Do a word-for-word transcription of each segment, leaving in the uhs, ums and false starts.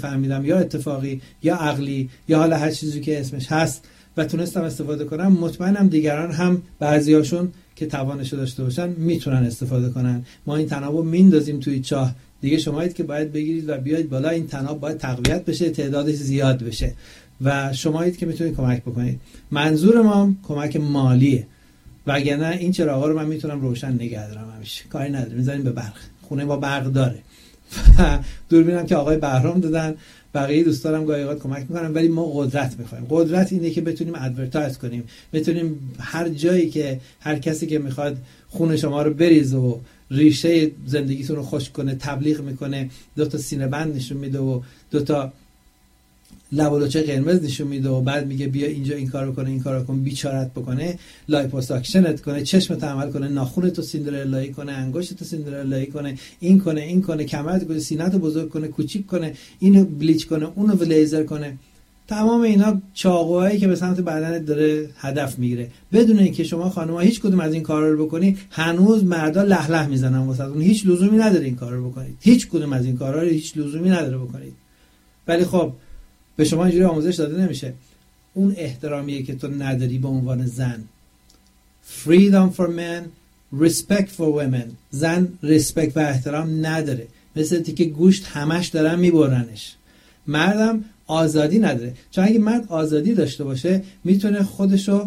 فهمیدم یا اتفاقی یا عقلی یا حالا هر چیزی که اسمش هست و تونستم استفاده کنم، مطمئنم دیگران هم بعضیاشون که توانش داشته باشن میتونن استفاده کنن. ما این تنابو میندازیم توی چاه، دیگه شمایید که باید بگیرید و بیاید بالا. این تناب باید تقویت بشه، تعدادش زیاد بشه و شمایید که میتونید کمک بکنید. منظور ما کمک مالیه، وگرنه این چراغا رو من میتونم روشن نگه دارم همیشه، کاری نداره، میذاریم به برق. خونه ما برق داره و دوربینم که آقای بهرام دادن، بقیه دوستانم گاهی اوقات کمک میکنن، ولی ما قدرت میخوایم. قدرت اینه که بتونیم ادورتایز کنیم، بتونیم هر جایی که هر کسی که میخواد خون شما رو بریزه و ریشه زندگیتون رو خشک کنه تبلیغ میکنه، دو تا سینه بند نشون میده و دو تا لب و لوچه قرمز نشون میده و بعد میگه بیا اینجا این کارو کنه، این کارو کن، بیچارت بکنه، لایپوساکشنت کنه، چشمت عمل کنه، ناخونتو سیندرلایی کنه، انگشتتو سیندرلایی کنه، این کنه این کنه، کمرت کنه، سینه‌تو بزرگ کنه، کوچیک کنه، اینو بلیچ کنه، اونو لیزر کنه. تمام اینا چاقوهایی که به سمت بدنت داره هدف میگیره. بدون اینکه شما خانم‌ها هیچ کدوم از این کارا رو بکنید، هنوز مردا لح لح میزنن واسهتون. هیچ لزومی نداره این کارا رو بکنید. هیچ کدوم از این کارا رو هیچ لزومی نداره بکنید. ولی خب به شما اینجوری آموزش داده نمیشه. اون احترامیه که تو نداری به عنوان زن. Freedom for men, respect for women. زن respect و احترام نداره. مثل تیکه گوشت همش دارن میبرنش. مردم آزادی نداره. چون اگه مرد آزادی داشته باشه میتونه خودشو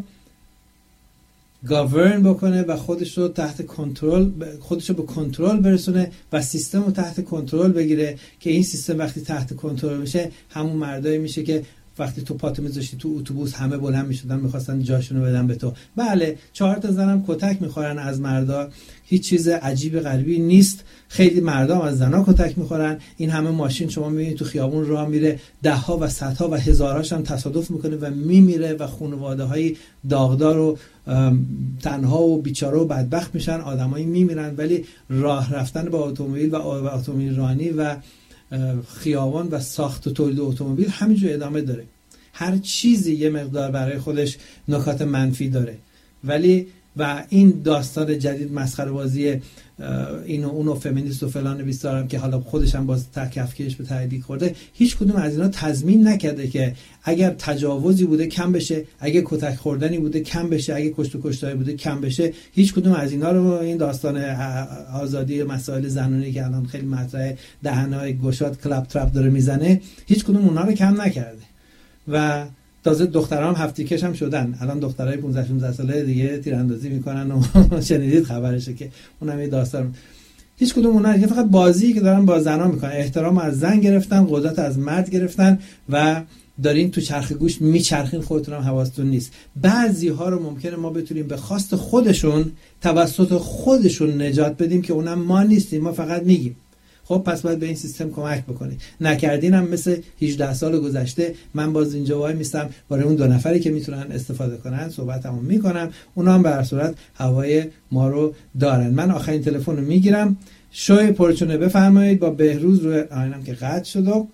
گاورن بکنه و خودشو تحت کنترل، خودشو به کنترل برسونه و سیستم رو تحت کنترل بگیره، که این سیستم وقتی تحت کنترل بشه همون مردایی میشه که وقتی تو پاتو میذاشتی تو اتوبوس همه بلند میشدن میخواستن جاشونو بدن به تو. بله چهار تا زنم کتک میخورن از مردا، هیچ چیز عجیب غریبی نیست. خیلی مردا از زنا کتک میخورن. این همه ماشین شما میبینید تو خیابون راه میره، ده ها و صدها و هزاراش هم تصادف میکنه و میمیره و خانواده های داغدار و تنها و بیچاره و بدبخت میشن، آدمایی میمیرن. ولی راه رفتن با اتومبیل و اتومبیل رانی و خیابان و ساخت و تولید اتومبیل همینجور ادامه داره. هر چیزی یه مقدار برای خودش نکات منفی داره. ولی و این داستان جدید مسخره بازی اینو اونو فمینیست و فلان بیستارم که حالا خودش هم باز تکفکیش به تهدید خورده، هیچ کدوم از اینا تضمین نکرده که اگر تجاوزی بوده کم بشه، اگه کتک خوردنی بوده کم بشه، اگه کشت و کشتاری بوده کم بشه. هیچ کدوم از اینا رو این داستان آزادی مسائل زنانی که الان خیلی مطرحه، دهنای گشاد کلاب ترپ داره میزنه، هیچ کدوم اونا رو کم نکرده. و تازه دخترام هفتیکش هم شدن. الان دخترای پانزده شانزده ساله دیگه تیراندازی میکنن و شنیدید خبرشه که اونم یه داستان. هیچ کدوم اونها که فقط بازی که دارن با زنا میکنن. احترام از زن گرفتن، قدرت از مرد گرفتن و دارین تو چرخ گوش میچرخین، خودتون هم حواستون نیست. بعضی ها رو ممکنه ما بتونیم به خواست خودشون توسط خودشون نجات بدیم که اونم ما نیستیم، ما فقط میگیم. خب پس باید به این سیستم کمک بکنید. نکردین هم مثل هجده سال گذشته من باز اینجا وای میستم برای اون دو نفری که میتونن استفاده کنن صحبتمو میکنم. اونا هم به هر صورت هوای ما رو دارن. من آخرین تلفن رو میگیرم. شوی پرچونه بفرمایید. با بهروز روی آینم که قطع شد.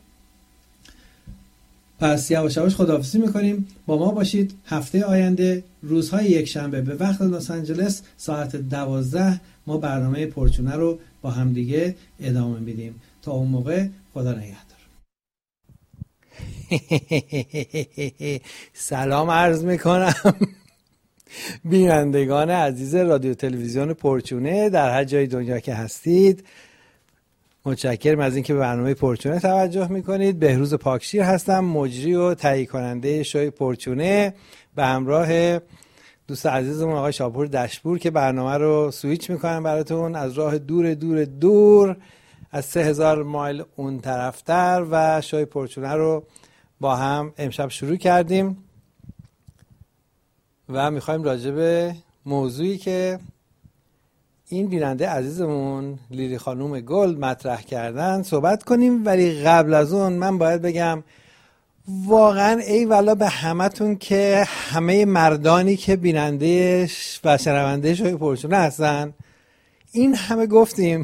پس یواش یواش خداحافظی میکنیم. با ما باشید هفته آینده روزهای یک شنبه به وقت لس آنجلس ساعت دوازده ما برنامه پرچونه رو با هم دیگه ادامه میدیم. تا اون موقع خدا نگهدار. سلام عرض میکنم بینندگان عزیز رادیو تلویزیون پرچونه در هر جای دنیا که هستید. متشکرم از اینکه به برنامه پرچونه توجه میکنید. بهروز پاکشیر هستم، مجری و تهیه کننده شوی پرچونه، به همراه دوست عزیزمون آقای شاپور دشپور که برنامه رو سویچ میکنن براتون از راه دور دور دور از سه هزار مایل اون طرفتر. و شوی پرچونه رو با هم امشب شروع کردیم و میخوایم راجع به موضوعی که این بیننده عزیزمون لیلی خانوم گل مطرح کردن صحبت کنیم. ولی قبل از اون من باید بگم واقعا ای والا به همتون که همه مردانی که بیننده و شنونده شوی پرچونه هستن. این همه گفتیم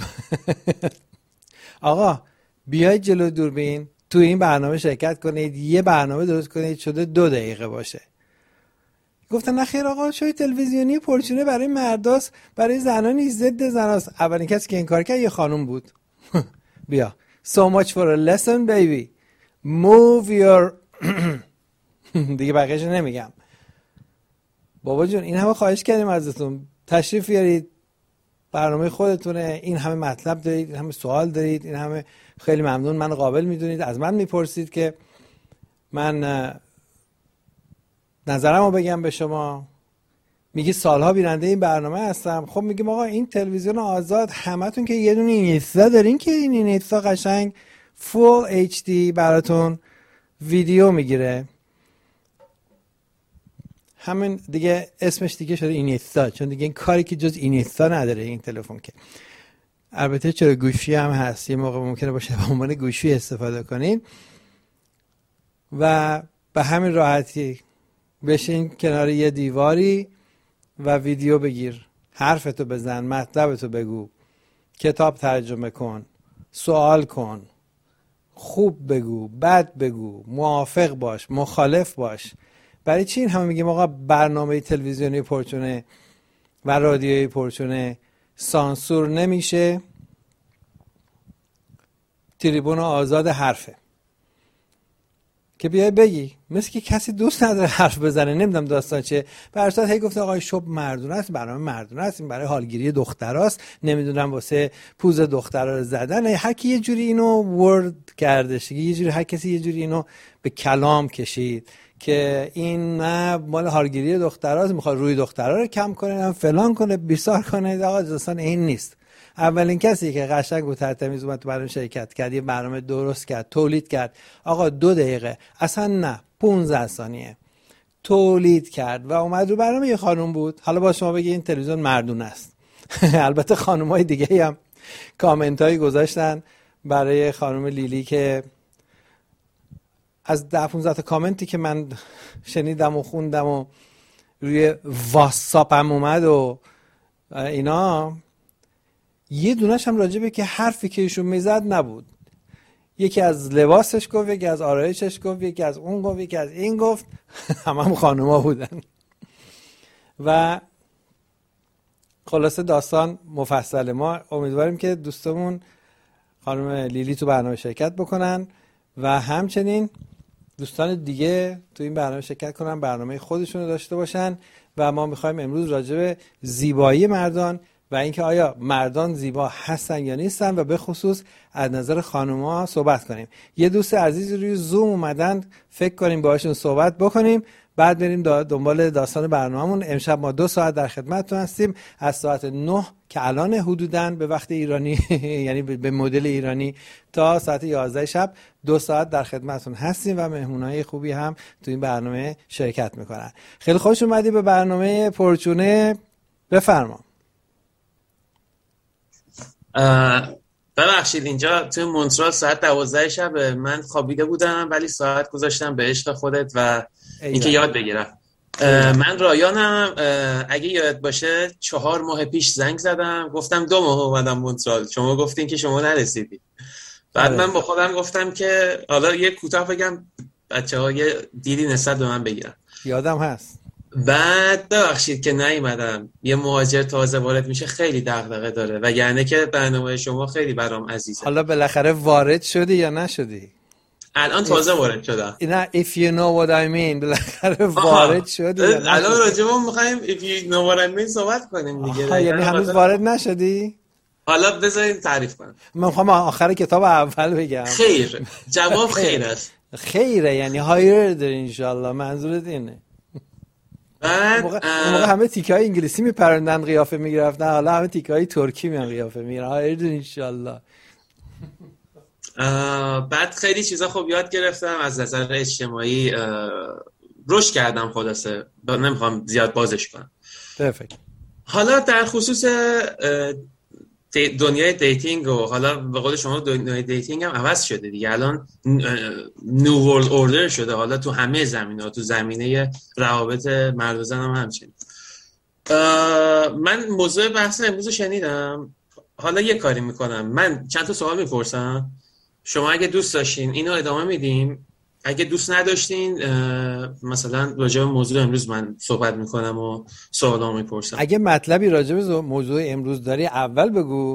آقا بیاید جلو دوربین تو این برنامه شرکت کنید، یه برنامه درست کنید شده دو دقیقه باشه. گفتن نه خیر آقا شوی تلویزیونی پرچونه برای مرداست، برای زنان نیست، ضد زناست. اولین کسی که این کار کرد یه خانم بود. بیا so much for a lesson baby. move your دیگه بقیه‌اش نمیگم. بابا جون این همه خواهش کردیم ازتون، تشریف بیارید، برنامه خودتونه، این همه مطلب دارید، این همه سوال دارید، این همه خیلی ممنون، من قابل میدونید، از من میپرسید که من نظرمو بگم به شما. میگی سالها بیننده این برنامه هستم. خب میگیم آقا این تلویزیون آزاد همتون که یه دونه اینستا دارین که این اینستا قشنگ فول اچ دی براتون ویدیو میگیره. همین دیگه اسمش دیگه شده اینستا، چون دیگه این کاری که جز اینستا نداره این تلفن که. البته چرا گوشی هم هست، یه موقع ممکنه باشه به عنوان گوشی استفاده کنین و به همین راحتی بشین کنار یه دیواری و ویدیو بگیر، حرفتو بزن، مطلبتو بگو، کتاب ترجمه کن، سوال کن، خوب بگو، بد بگو، موافق باش، مخالف باش. برای چی این همه میگیم آقا برنامه تلویزیونی پرچونه و رادیویی پرچونه سانسور نمیشه؟ تریبون آزاد حرفه که بیای بگی، مثل که کسی دوست نداره حرف بزنه. نمیدونم داستان چه. به هر صورت هی گفته آقای شب مردونه است، برنامه مردونه است، این برای حالگیری دختراست، نمیدونم واسه پوز دخترا رو زدن. هر کی یه جوری اینو ورد کردش، یه جوری هر کسی یه جوری اینو به کلام کشید که این نه مال حالگیری دختراست، میخواد روی دخترا رو کم کنه، فلان کنه، بیسار کنه. آقا داستان این نیست. اولین کسی که قشنگ و ترتمیز اومد تو برنامه شرکت کرد، یه برنامه درست کرد، تولید کرد، آقا دو دقیقه اصلا نه پونزده ثانیه تولید کرد و اومد رو برنامه، یه خانم بود. حالا با شما بگی این تلویزیون مردونه است. البته خانم‌های دیگه هم کامنتایی گذاشتن برای خانم لیلی که از ده پونزده تا کامنتی که من شنیدم و خوندم و روی واتساپم اومد و اینا، یه دونش هم راجبه که حرفی که ایشون میزد نبود. یکی از لباسش گفت، یکی از آرایشش گفت، یکی از اون گفت، یکی از این گفت. همه هم خانوما بودن و خلاصه داستان مفصله. ما امیدواریم که دوستمون خانم لیلی تو برنامه شرکت بکنن و همچنین دوستان دیگه تو این برنامه شرکت کنن، برنامه خودشون رو داشته باشن. و ما میخوایم امروز راجع به زیبایی مردان و اینکه آیا مردان زیبا هستن یا نیستن و به خصوص از نظر خانوما صحبت کنیم. یه دوست عزیز روی زوم اومدن، فکر کنیم باهاشون صحبت بکنیم، بعد بریم دنبال داستان برنامه‌مون. امشب ما دو ساعت در خدمتتون هستیم، از ساعت نه که الان حدوداً به وقت ایرانی یعنی به مدل ایرانی تا ساعت یازده شب دو ساعت در خدمتتون هستیم و مهمونای خوبی هم تو این برنامه شرکت میکنن. خیلی خوش اومدی به برنامه پرچونه. بفرما. ببخشید اینجا توی مونترال ساعت دوازده شب، من خوابیده بودم ولی ساعت گذاشتم به عشق خودت و اینکه یاد بگیرم. من رایانم. اگه یاد باشه چهار ماه پیش زنگ زدم، گفتم دو ماه اومدم مونترال، شما گفتین که شما نرسیدی. بعد من با خودم گفتم که حالا یه کوتاه بگم بچه‌ها یه دیدی نسبت به من بگیرن. یادم هست. بعد ببخشید که نیومدم. یه مهاجر تازه وارد میشه خیلی دغدغه داره و یعنی که برنامه شما خیلی برام عزیزه. حالا بالاخره وارد شدی یا نشدی؟ الان تازه وارد شدم. نه if you know what I mean، بالاخره وارد شدی یا نشدی؟ الان راجبم میخوایم if you know what I mean صحبت کنیم دیگه. یعنی هنوز وارد نشدی؟ حالا بذارین تعریف کنم. من میخوام آخر کتاب اول بگم. خیر. جواب خیر است. خیره یعنی هایر داری انشالله، منظورت اینه؟ بعد اون موقع, اه... موقع همه تیکای انگلیسی میپرندن قیافه میگرفتن، حالا همه تیکای ترکی میان قیافه میگیرن. هایر داری انشالله. بعد خیلی چیزا خوب یاد گرفتم از نظر اجتماعی، رشد کردم. خلاصه نمیخوام زیاد بازش کنم. پرفکت. حالا در خصوص دنیای دیتینگ و حالا به قول شما دنیای دیتینگ هم عوض شده دیگه. الان نیو ورلد اوردر شده، حالا تو همه زمینه‌ها، تو زمینه روابط مرد و زن هم همچنین. من موضوع بحث امروز شنیدم. حالا یه کاری میکنم، من چند تا سوال میپرسم، شما اگه دوست داشتین اینو ادامه میدیم، اگه دوست نداشتین مثلا راجع به موضوع امروز من صحبت میکنم و سوالا میپرسم. اگه مطلبی راجع به موضوع امروز داری اول بگو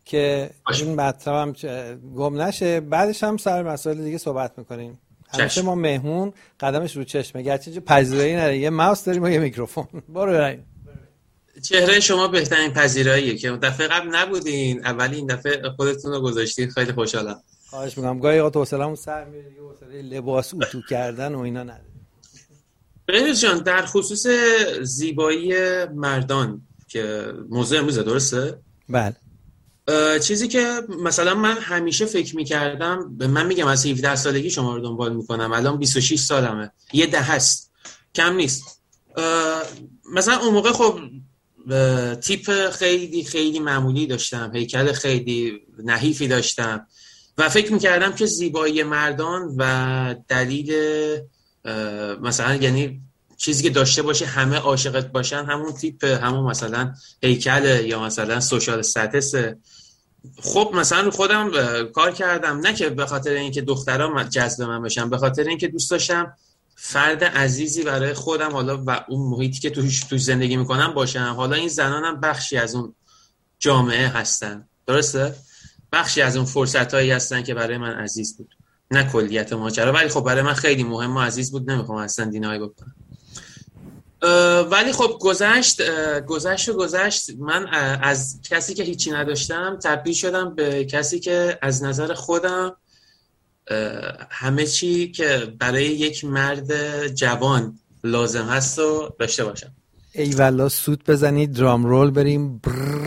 که این مطلب هم گم نشه، بعدش هم سر مسائل دیگه صحبت میکنیم. همیشه ما مهمون قدمش رو چشمه، گرچه پذیرایی نره، یه ماوس داریم و یه میکروفون. برو بریم. چهره شما بهترین پذیراییه که دفعه قبل نبودین، اولی این دفعه خودتون رو گذاشتین، خیلی خوشحالم. خواهش میکنم. گاهی اوقات حوصله‌مون سر میره، دیگه حوصله لباس اتو کردن و اینا نداره. بهروز جان، در خصوص زیبایی مردان که موضوع امروزه، درسته؟ بله. چیزی که مثلا من همیشه فکر میکردم، من میگم از هفده سالگی شما رو دنبال میکنم، الان بیست و شش سالمه، یه ده هست، کم نیست. مثلا اون موقع خب تیپ خیلی خیلی معمولی داشتم، هیکل خیلی نحیفی داشتم و فکر میکردم که زیبایی مردان و دلیل مثلا یعنی چیزی که داشته باشه همه عاشقت باشن همون تیپ، همون مثلا هیکل یا مثلا سوشال استاتس. خب مثلا رو خودم کار کردم، نه که به خاطر اینکه دخترها جذب من بشن، به خاطر اینکه دوست داشتم فرد عزیزی برای خودم حالا و اون محیطی که توش توش زندگی میکنم باشم. حالا این زنانم بخشی از اون جامعه هستن، درسته؟ بخشی از اون فرصتایی هستن که برای من عزیز بود، نه کلیت ماجرا، ولی خب برای من خیلی مهم و عزیز بود، نمیخوام اصلا دینایی بکنم. ولی خب گذشت گذشت و گذشت من از کسی که هیچی نداشتم تبدیل شدم به کسی که از نظر خودم همه چی که برای یک مرد جوان لازم هست رو داشته باشم. ای والا سوت بزنید، درام رول بریم،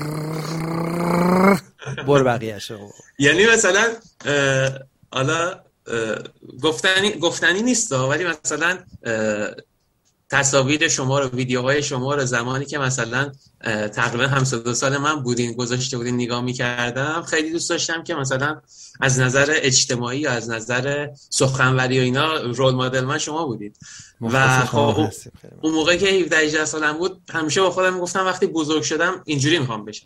بر بقیه‌شو. یعنی مثلا حالا گفتنی گفتنی نیست ولی مثلا تصاویر شما رو، ویدیوهای شما رو زمانی که مثلا تقریبا همساد دو سال من بودین گذاشته بودین نگاه می‌کردم، خیلی دوست داشتم که مثلا از نظر اجتماعی یا از نظر سخنوری و اینا رول مدل من شما بودید. و خب اون موقع که هفده هجده سالم بود همیشه با خودم میگفتم وقتی بزرگ شدم اینجوری میخوام بشم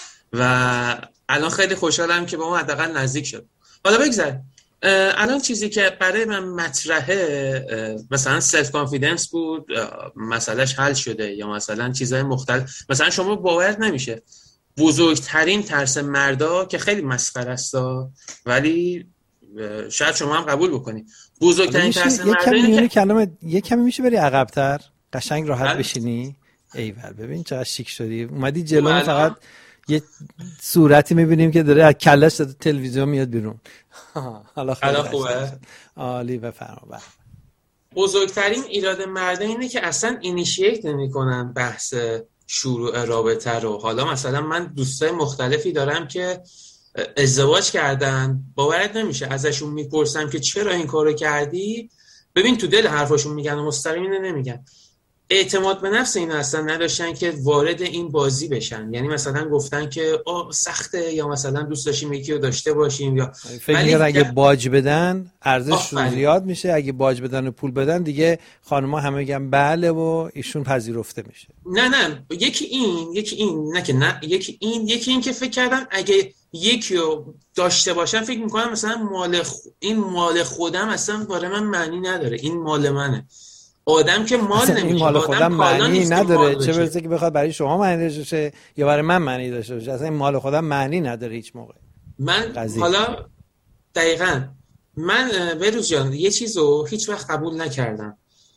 و الان خیلی خوشحالم که با اون حداقل نزدیک شد. حالا بگذار الان چیزی که برای من مطرحه مثلا سلف کانفیدنس بود، مسئلهش حل شده یا مثلا چیزهای مختلف. مثلا شما باور نمیشه بزرگترین ترس مردا که خیلی مسخره است ولی شاید شما هم قبول بکنید، بزرگترین ترس مردا اینه که کلمه یک کمی میشه بری عقب‌تر قشنگ راحت بشینی. ایول ببین چقدر شیک شدی، اومدی جلو، فقط یه صورتی میبینیم که داره از کلش تلویزیون میاد بیرون. حالا خوبه، عالی. بفرما. بزرگترین ایراد مرده اینه که اصلا اینیشییت نمی‌کنن بحث شروع رابطه رو. حالا مثلا من دوستای مختلفی دارم که ازدواج کردن، باورت نمیشه ازشون میپرسم که چرا این کارو کردی، ببین تو دل حرفاشون میگن و مستقیم اینو نمیگن، اعتماد به نفس اینا اصلا نداشتن که وارد این بازی بشن. یعنی مثلا گفتن که آه سخته، یا مثلا دوست داشتیم یکی رو داشته باشیم، یا فکر می‌کنن اگه باج بدن ارزش زیاد میشه، اگه باج بدن و پول بدن دیگه خانم‌ها همه میگن بله و ایشون پذیرفته میشه. نه نه یکی این یکی این نه که نه یکی این یکی این که فکر کردم اگه یکی رو داشته باشم فکر میکنم مثلا مال خ... این مال خودم اصلا برای من معنی نداره، این مال منه. آدم که مال نمیشه، این مال خودم معنی نداره، چه برسه که بخواد برای شما معنی داشته باشه یا برای من معنی داشته باشه. اصلا این مال خودم معنی نداره هیچ موقع. من قضیه. حالا دقیقاً من بهروز جان یه چیزو هیچ وقت قبول نکردم.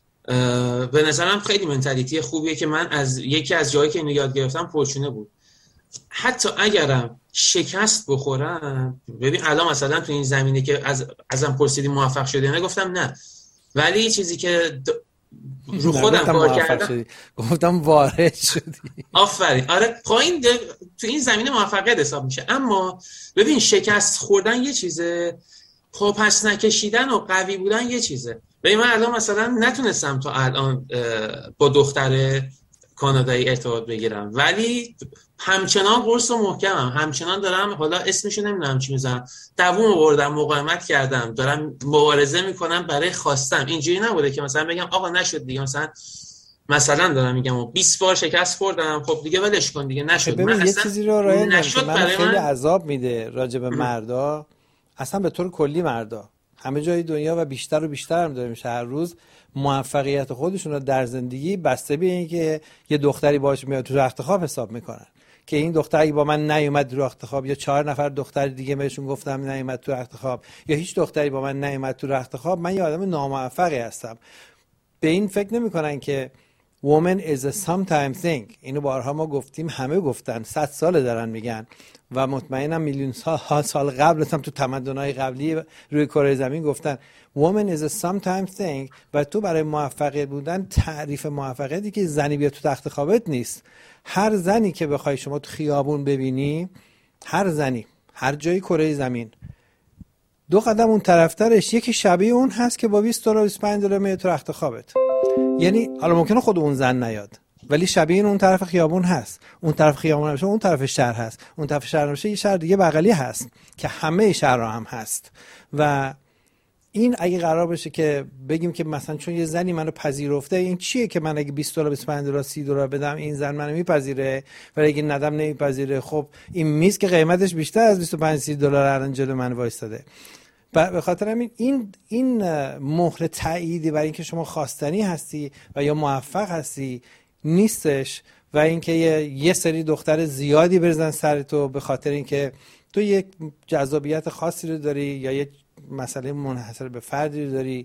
به نظرم خیلی منتالیتی خوبیه که من از یکی از جایی که اینو یاد گرفتم پرچونه بود. حتی اگرم شکست بخورم، ببین الان مثلا تو این زمینه که از ازم پرسیدی موفق شدی، نه گفتم نه، ولی چیزی که د... رو خودم کار کردم شدی. گفتم وارد شدی. آفرین. آره خب این د... تو این زمینه موفقیت حساب میشه. اما ببین شکست خوردن یه چیزه، خب پس نکشیدن و قوی بودن یه چیزه. ببین من الان مثلا نتونستم تا الان با دختر کانادایی ارتباط بگیرم، ولی همچنان قرص و محکمم، همچنان دارم، حالا اسمشو نمیدونم چی میذارم، دووم آوردم، مقاومت کردم، دارم مبارزه میکنم برای خواستم. اینجوری نبوده که مثلا بگم آقا نشد دیگه، مثلا مثلا دارم میگم بیست بار شکست خوردم خب دیگه ولش کن دیگه نشد. ببین من یه چیزی رو راه نشد، من خیلی من... عذاب میده راجع به مردا، اصلا به طور کلی مردا همه جای دنیا و بیشتر و بیشتر هم داره میشه هر روز موفقیت خودشون رو در زندگی بسته به اینکه یه دختری باهاش میاد تو رخت خواب حساب میکنن. که این دختر اگه با من نیومد تو رخت خواب، یا چهار نفر دختر دیگه بهشون گفتم نیومد تو رخت خواب، یا هیچ دختری با من نیومد تو رخت خواب، من یه آدم ناموفقی هستم. به این فکر نمی‌کنن که woman is a sometime thing. اینو بارها ما گفتیم، همه گفتن، صد ساله دارن میگن و مطمئنم میلیون سال سال قبل هم تو تمدن‌های قبلی روی کره زمین گفتن woman is a sometime thing. و تو برای موفقیت بودن تعریف موفقیتی که زنی بیاد تو تخت خوابت نیست. هر زنی که بخوای شما تو خیابون ببینی، هر زنی هر جای کره زمین، دو قدم اون طرفترش یکی شبیه اون هست که با بیست دلار بیست و پنج دلار میاد تو تخت خوابت. یعنی حالا ممکنه خود اون زن نیاد ولی شبیه این اون طرف خیابون هست. اون طرف خیابون نمیشه، اون طرف شهر هست. اون طرف شهر نمیشه، یه شهر دیگه بغلی هست که همه شهرها هم هست. و این اگه قرار باشه که بگیم که مثلا چون یه زنی منو پذیرفته، این چیه که من اگه بیست دلار بیست و پنج دلار سی دلار بدم این زن منو میپذیره، ولی اگه ندم نمیپذیره. خب این میز که قیمتش بیشتر از بیست و پنج سی دلار الان جلو من وایستاده. به خاطر همین این این مهر تأییدی برای اینکه شما خواستنی هستی و یا موفق هستی نیستش. و اینکه یه, یه سری دختر زیادی بزنن سر تو به خاطر اینکه تو یک جذابیت خاصی رو داری یا یک مسئله منحصر به فردی رو داری،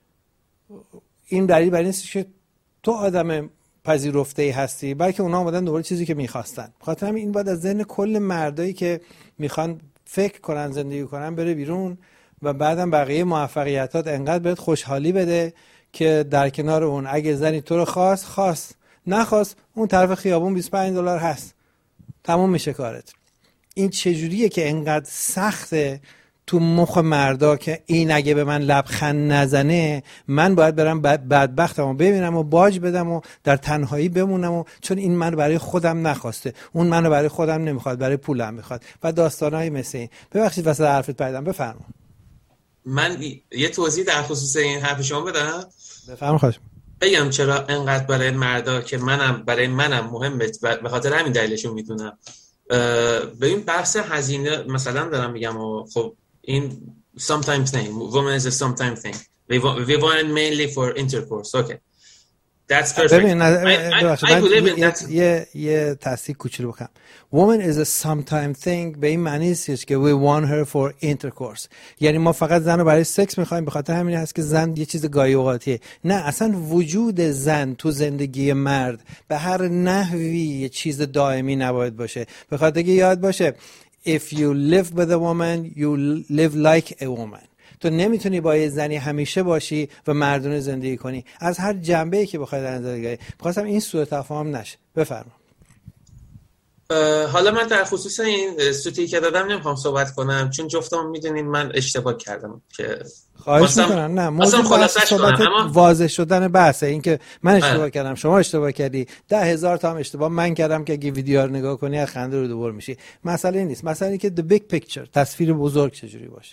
این دلیل بر این نیست که تو آدم پذیرفته‌ای هستی، بلکه اونا اومدن دوباره چیزی که می‌خواستن. بخاطر همین این باید از ذهن کل مردایی که میخوان فکر کنن زندگی کنن بره بیرون و بعدم بقیه موفقیتات انقدر بهت خوشحالی بده که در کنار اون اگه زنی تو رو خواست خواست، نخواست اون طرف خیابون بیست و پنج دلار هست، تموم میشه کارت. این چجوریه که انقدر سخته تو مخ مردا که این اگه به من لبخند نزنه من باید برم بدبختمو ببینم و باج بدم و در تنهایی بمونم و چون این منو برای خودم نخواسته، اون منو برای خودم نمیخواد، برای پولم میخواد و داستانای مثل این. ببخشید واسه حرفت پریدم، بفرما. من یه توضیح در خصوص این حرف شما بدم. بفرما. خواهش بگم چرا انقدر برای مردا که منم برای منم مهمه و به خاطر همین دلیلشو میدونم. ببین بحث هزینه مثلا دارم میگم و خب این sometimes thing, woman is a sometimes thing. We want, we want it mainly for intercourse. Okay. That's perfect. ببین I, I, I believe in that. یه یه تصحیح کوچولو بکنم. Woman is a sometime thing به این معنی نیست که we want her for intercourse. یعنی ما فقط زن رو برای سکس میخوایم، به خاطر همین هست که زن یه چیز گاهی اوقاتیه. نه، اصلا وجود زن تو زندگی مرد به هر نحوی یه چیز دائمی نباید باشه. به خاطر که یاد باشه if you live with a woman you live like a woman. تو نمیتونی با یه زنی همیشه باشی و مردونه زندگی کنی از هر جنبه‌ای که بخوای در نظر بگیری. می‌خواستم این سوء تفاهم نشه. بفرما. حالا من در خصوص این سوتی که دادم نمیخوام صحبت کنم چون جفتم میدونین من اشتباه کردم که خواهش میکنم. نه موضوع صحبت اما... واضح شدن بحثه این که من اشتباه آه. کردم، شما اشتباه کردی، ده هزار تا هم اشتباه من کردم که اگه ویدیو رو نگاه کنی از خنده رو دوبار میشی. مسئله نیست، مسئله اینه که the big picture، تصویر بزرگ چجوری باشه.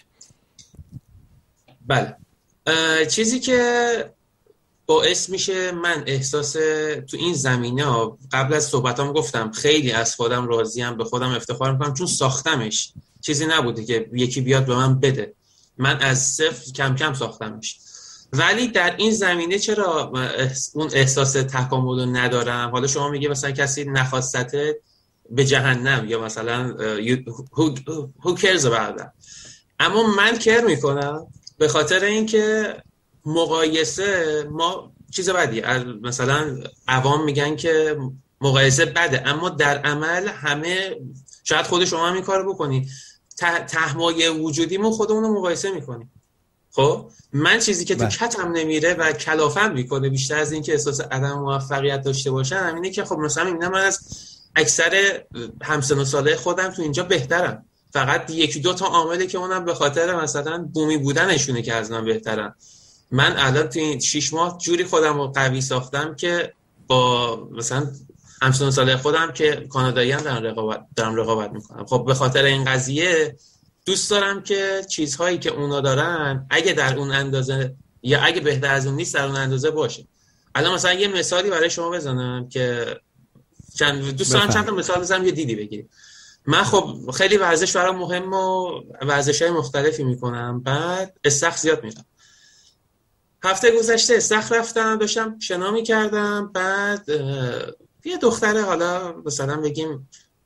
بله چیزی که باعث میشه من احساس تو این زمینه ها قبل از صحبتام گفتم خیلی از خودم راضیم، به خودم افتخار میکنم چون ساختمش، چیزی نبوده که یکی بیاد به من بده، من از صفر کم کم ساختمش. ولی در این زمینه چرا اون احساس تکامل رو ندارم؟ حالا شما میگه مثلا کسی نخواستته به جهنم یا مثلا who, who cares about that، اما من کر میکنم به خاطر اینکه مقایسه ما چیز بدی، مثلا عوام میگن که مقایسه بده اما در عمل همه، شاید خود شما هم این کارو بکنی، تهمای وجودیمون خودمون رو مقایسه میکنیم. خب من چیزی که تو کتم نمیره و کلافم میکنه بیشتر از این که احساس عدم موفقیت داشته باشم اینه که خب مثلا میبینم من از اکثر همسن و ساله خودم تو اینجا بهترم، فقط یکی دو تا عامله که اونم به خاطر مثلا بومی بودنشونه که از من بهترن. من الان تو این شش ماه جوری خودم رو قوی ساختم که با مثلا همسن و ساله خودم که کانادایی هم دارم رقابت دارم رقابت میکنم. خب به خاطر این قضیه دوست دارم که چیزهایی که اونا دارن اگه در اون اندازه یا اگه بهتر از اون نیست در اون اندازه باشه. الان مثلا یه مثالی برای شما بزنم که چند دوست دارم چند تا مثال بزنم یه دیدی بگیرید. من خب خیلی ورزش برام مهم و ورزش‌های مختلفی میکنم، بعد استخر زیاد میرم. هفته گذشته استخر رفتم، داشتم شنا میکردم، بعد یه دختره حالا مثلا بگیم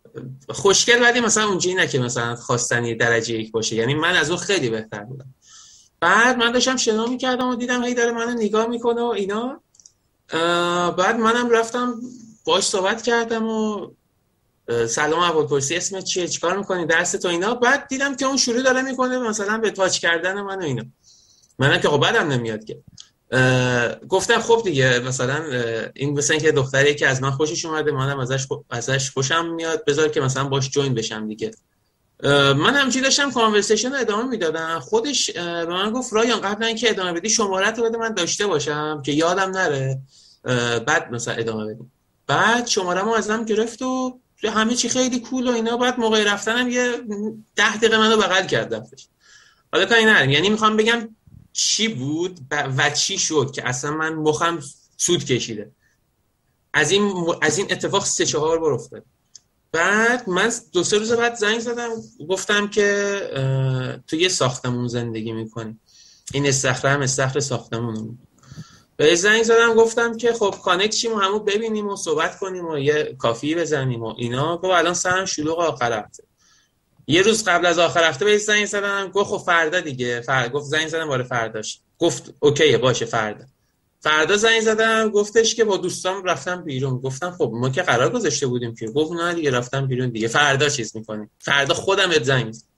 خوشگل، ولی مثلا اونجایی نه که مثلا خواستنی درجه یک باشه، یعنی من از اون خیلی بهتر بودم. بعد من داشتم شنا میکردم و دیدم هی داره منو نگاه میکنه و اینا. بعد منم رفتم باهاش صحبت کردم و سلام ابوالپرسی، اسمت چیه، چیکار میکنی، درس تو اینا. بعد دیدم که اون شروع داره میکنه مثلا به تاچ کردن من و اینا. منم که خب بعدم نمیاد که. گفتم خب دیگه مثلا این مثلا اینکه دختری که از من خوشش اومده، منم ازش ازش خوشم میاد، بذار که مثلا باش جوین بشم دیگه. من همچین داشتم کانورسیشن رو ادامه میدادم. خودش به من گفت رایان قبل اینکه ادامه بدی شماره‌تو بده من داشته باشم که یادم نره، بعد مثلا ادامه بدیم. بعد شماره‌مو ازم گرفت و همه چی خیلی کول و اینا. بعد موقع رفتنم یه ده دقیقه منو بغل کرد رفتش. حالا کاری ندارم، یعنی میخوام بگم چی بود و چی شد که اصلا من مخم سود کشیده. از این از این اتفاق سه چهار بار افتاد. بعد من دو سه روز بعد زنگ زدم گفتم که تو یه ساختمون زندگی میکنی، این استخره هم استخر ساختمون. به زنگ زدم گفتم که خب کانکت شیم و همون ببینیم و صحبت کنیم و یه کافی بزنیم و اینا. گفت الان سرم شلوغ آخر هفته. یه روز قبل از آخر هفته به زنگ زدم گفت خب فردا دیگه. فردا گفت زنگ زدم واره فرداش. گفت اوکیه باشه فردا. فردا زنگ زدم گفتش که با دوستام رفتم بیرون. گفتم خب ما که قرار گذاشته بودیم که. گفت نه دیگه رفتم بیرون دیگه، فردا چیز میکنیم، فردا خودم بهت زنگ میزنم.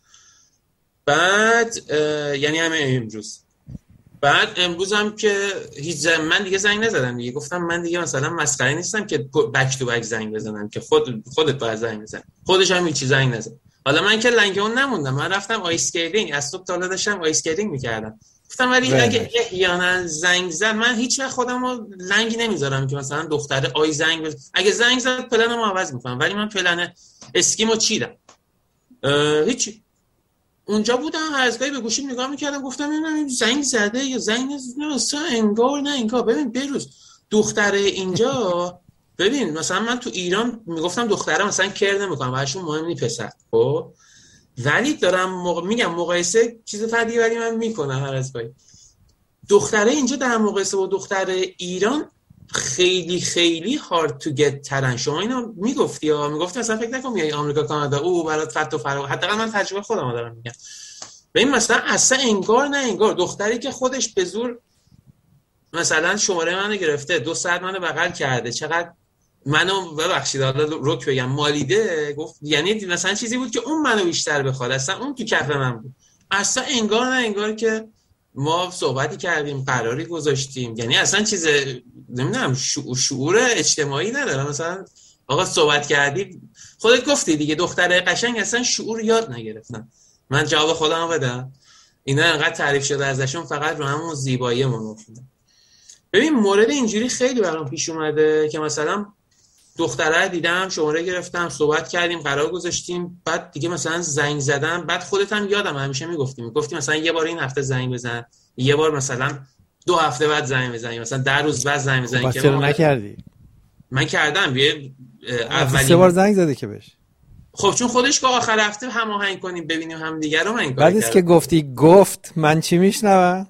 بعد یعنی همه امروز. بعد امروز هم که هیچ من دیگه زنگ نزدم دیگه. گفتم من دیگه مثلا مسخره نیستم که بک تو بک زنگ بزنم که خود خودت باید زنگ بزنی. خودش هم هیچ زنگ نزد. حالا من که لنگ اون نموندم، من رفتم آیس اسکیتینگ، از صبح تا حالا داشتم آیس اسکیتینگ میکردم. گفتم ولی اگه احیانا زنگ زد، من هیچ وقت خودمو لنگ نمیذارم که مثلا دختره آی زنگ بزن. اگه زنگ زد پلنمو عوض میکنم، ولی من پلن اسکیمو چیدم. هیچی. اونجا بودم هر از گاهی به گوشیم نگاه میکردم، گفتم ببینم زنگ زده یا زنگ نزده. اصلا انگار نه انگار. ببین بروز دختره اینجا ببین مثلا من تو ایران میگفتم دختره مثلا کر نمیکنم، براشون مهم نیست پسر. خب ولی دارم موقع... میگم مقایسه چیز فردی ولی من میکنم هر از گاهی. دختره اینجا در مقایسه با دختره ایران خیلی خیلی hard to get ترن. شما اینو میگفتی یا میگفتی مثلا فکر نکن میای آمریکا کانادا او برات فت و فرا. حداقل من تجربه خودم دارم میگم. ببین مثلا اصلا انگار نه انگار دختری که خودش به زور مثلا شماره منو گرفته، دو ساعت منو بغل کرده، چقدر منو ببخشید حالا رک بگم مالیده، گفت یعنی مثلا چیزی بود که اون منو بیشتر بخواد، اصلا اون تو کف من بود. اصلا انگار نه انگار که ما صحبتی کردیم، قراری گذاشتیم، یعنی اصلا چیز نمیدونم شعور اجتماعی نداره. مثلا آقا صحبت کردی خودت گفتی دیگه دختره قشنگ اصلا شعور یاد نگرفتن. من جواب خودم بدم اینا انقدر تعریف شده ازشون فقط رو همون زیبایی منوفیدن. ببین مورد اینجوری خیلی برام پیش اومده که مثلا دختره دیدم، شماره گرفتم، صحبت کردیم، قرار گذاشتیم، بعد دیگه مثلا زنگ زدم. بعد خودت هم یادم همیشه میگفتی میگفتی مثلا یه بار این هفته زنگ بزن، یه بار مثلا دو هفته بعد زنگ بزن، مثلا در روز بعد زنگ بزن. که چرا نکردی؟ من کردم یه اولین سه بار زنگ زدی که بهش. خب چون خودش گفت آخر هفته هماهنگ کنیم ببینیم هم دیگه رو. من این کارو بعد از که گفتی گفت من چی میشنوم؟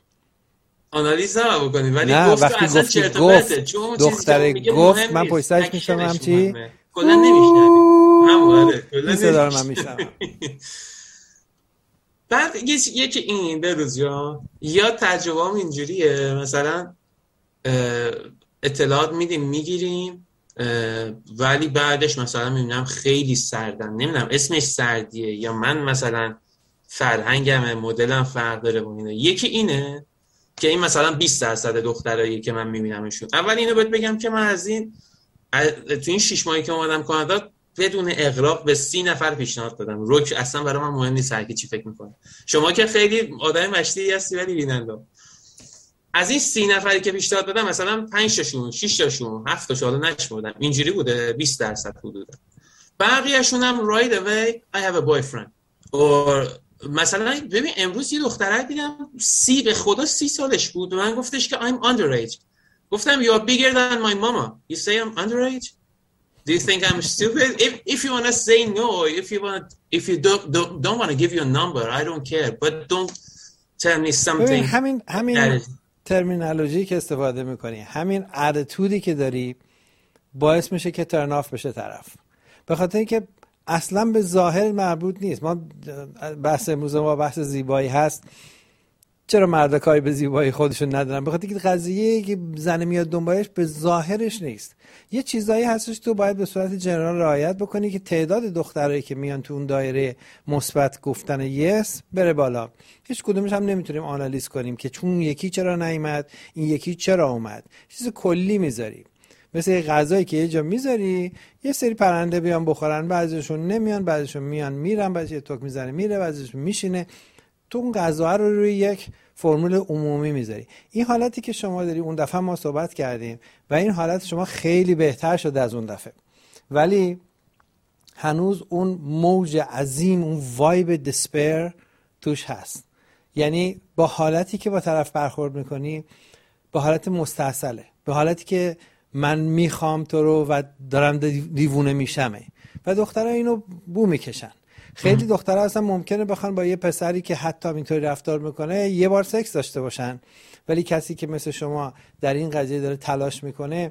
آنالیز نبا بکنیم ولی نه گفت وقتی اصلا گفتی چرت و گفت پرته. چون دختره گفت من پشت سرش میشنوم چی؟ کلا نمیشنوی. همونه کلا صدا رو من میشنوم. بعد یکی این بروز یا یا تجربه‌ام اینجوریه، مثلا اطلاعات میدیم میگیریم ولی بعدش مثلا میبینم خیلی سردن، نمیدونم اسمش سردیه یا من مثلا فرهنگم مدلم فرق داره با اینا. یکی اینه که این مثلا بیست درصد دخترایی که من میبینمشون. اول اینو بهت بگم که من از این تو این شش ماهی که اومدم کانادا بدون اغراق به سی نفر پیشنهاد دادم. روک اصلا برای من مهم نیست هر کی چی فکر میکنه. شما که خیلی آدم مشتی هستی ولی بیننده. از این سی نفری که پیشنهاد دادم مثلا پنج تاشون، شش تاشون، هفت تاشون حالا نشمردم اینجوری بوده بیست درصد حدودا. بقیه‌شون هم right away I have a boyfriend. or مثلا ببین امروز یه دختره دیدم سی به خدا سی سالش بود و من گفتش که I'm underage. گفتم you are bigger than my mama. You say I'm underage? Do you think I'm stupid? If if you want to say no, if you want if you don't don't, don't want to give you a number, I don't care. But don't tell me something. همین همین ترمینولوژی که استفاده میکنی، همین اتیتودی که داری باعث میشه که ترن آف بشه طرف. به خاطر اینکه اصلا به ظاهر مربوط نیست. ما بحث امروز ما بحث زیبایی هست. چرا مردا کاری به زیبایی خودشون ندارن؟ به خاطر اینکه قضیه که زن میاد دنبالش به ظاهرش نیست. یه چیزایی هستش تو باید به صورت جنرال رعایت بکنی که تعداد دخترایی که میان تو اون دایره مثبت گفتن یس بره بالا. هیچ کدومش هم نمیتونیم آنالیز کنیم که چون یکی چرا نیامد، این یکی چرا اومد. چیز کلی میذاری. مثل یه غذایی که یه جا میذاری، یه سری پرنده بیان بخورن، بعضیشون نمیان، بعضیشون میان میرن، بعضی یه توک میزنه میره، بعضیشون میشینه. تو اون غذا رو روی یک فرمول عمومی میذاری. این حالتی که شما داری اون دفعه ما صحبت کردیم و این حالت شما خیلی بهتر شده از اون دفعه، ولی هنوز اون موج عظیم، اون وایب دسپیر توش هست. یعنی با حالتی که با طرف برخورد میکنی با حالت مستاصله، به حالتی که من میخوام تو رو و دارم دیوونه میشمه و دخترها اینو بو میکشن. خیلی دخترها اصلا ممکنه بخوان با یه پسری که حتی اینطوری رفتار میکنه یه بار سکس داشته باشن، ولی کسی که مثل شما در این قضیه داره تلاش میکنه،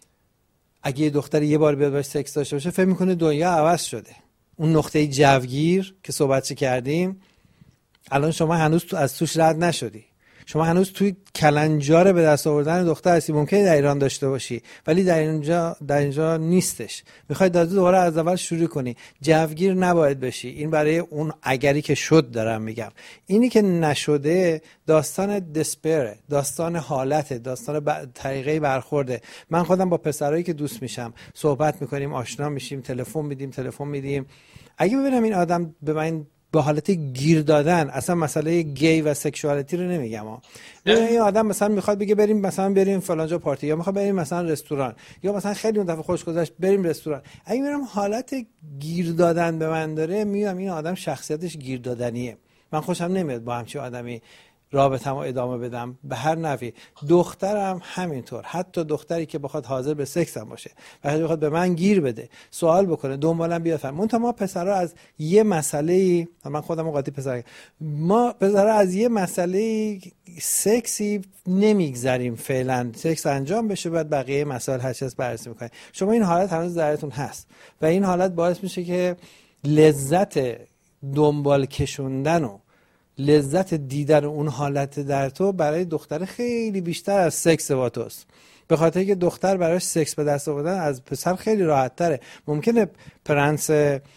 اگه یه دختر یه بار بیاد باش سکس داشته باشه فکر میکنه دنیا عوض شده. اون نقطه جوگیر که صحبتش کردیم الان شما هنوز تو از توش رد نشدی. شما هنوز توی کلنجار به دست آوردن دختر هستی. ممکنه در ایران داشته باشی ولی در اینجا در اینجا نیستش. میخوای دوباره از اول شروع کنی. جوگیر نباید بشی. این برای اون اگری که شد دارم میگم. اینی که نشده داستان دسپره، داستان حالته، داستان ب... طریقه برخورده. من خودم با پسرایی که دوست میشم صحبت میکنیم، آشنا میشیم، تلفن میدیم تلفن میدیم اگه ببینم این آدم به من به حالت گیر دادن، اصلا مسئله گی و سکشوالیتی رو نمیگم ها، این آدم مثلا میخواد بگه بریم مثلا بریم فلانجا پارتی، یا میخواد بریم مثلا رستوران، یا مثلا خیلی اون دفعه خوش گذشت بریم رستوران، اگه میرم حالت گیر دادن به من داره، میگم این آدم شخصیتش گیر دادنیه، من خوشم نمیاد با همچین آدمی رابطه‌مو ادامه بدم به هر نحوی. دخترم همینطور، حتی دختری که بخواد حاضر به سکس هم باشه، وقتی بخواد به من گیر بده، سوال بکنه، دنبالم بیاد فهم. اون تا ما پسرا از یه مسئله، من خودم قاطی پسر، ما پسرا از یه مسئله سکسی نمیگذریم فعلا، سکس انجام بشه بعد بقیه مسائل هر چیز بررسی میکنه. شما این حالت هنوز درتون هست و این حالت باعث میشه که لذت دنبال کشوندن و لذت دیدن اون حالت در تو برای دختر خیلی بیشتر از سکس با توست، به خاطر که دختر براش سکس به دست آوردن از پسر خیلی راحت تره. ممکنه پرنس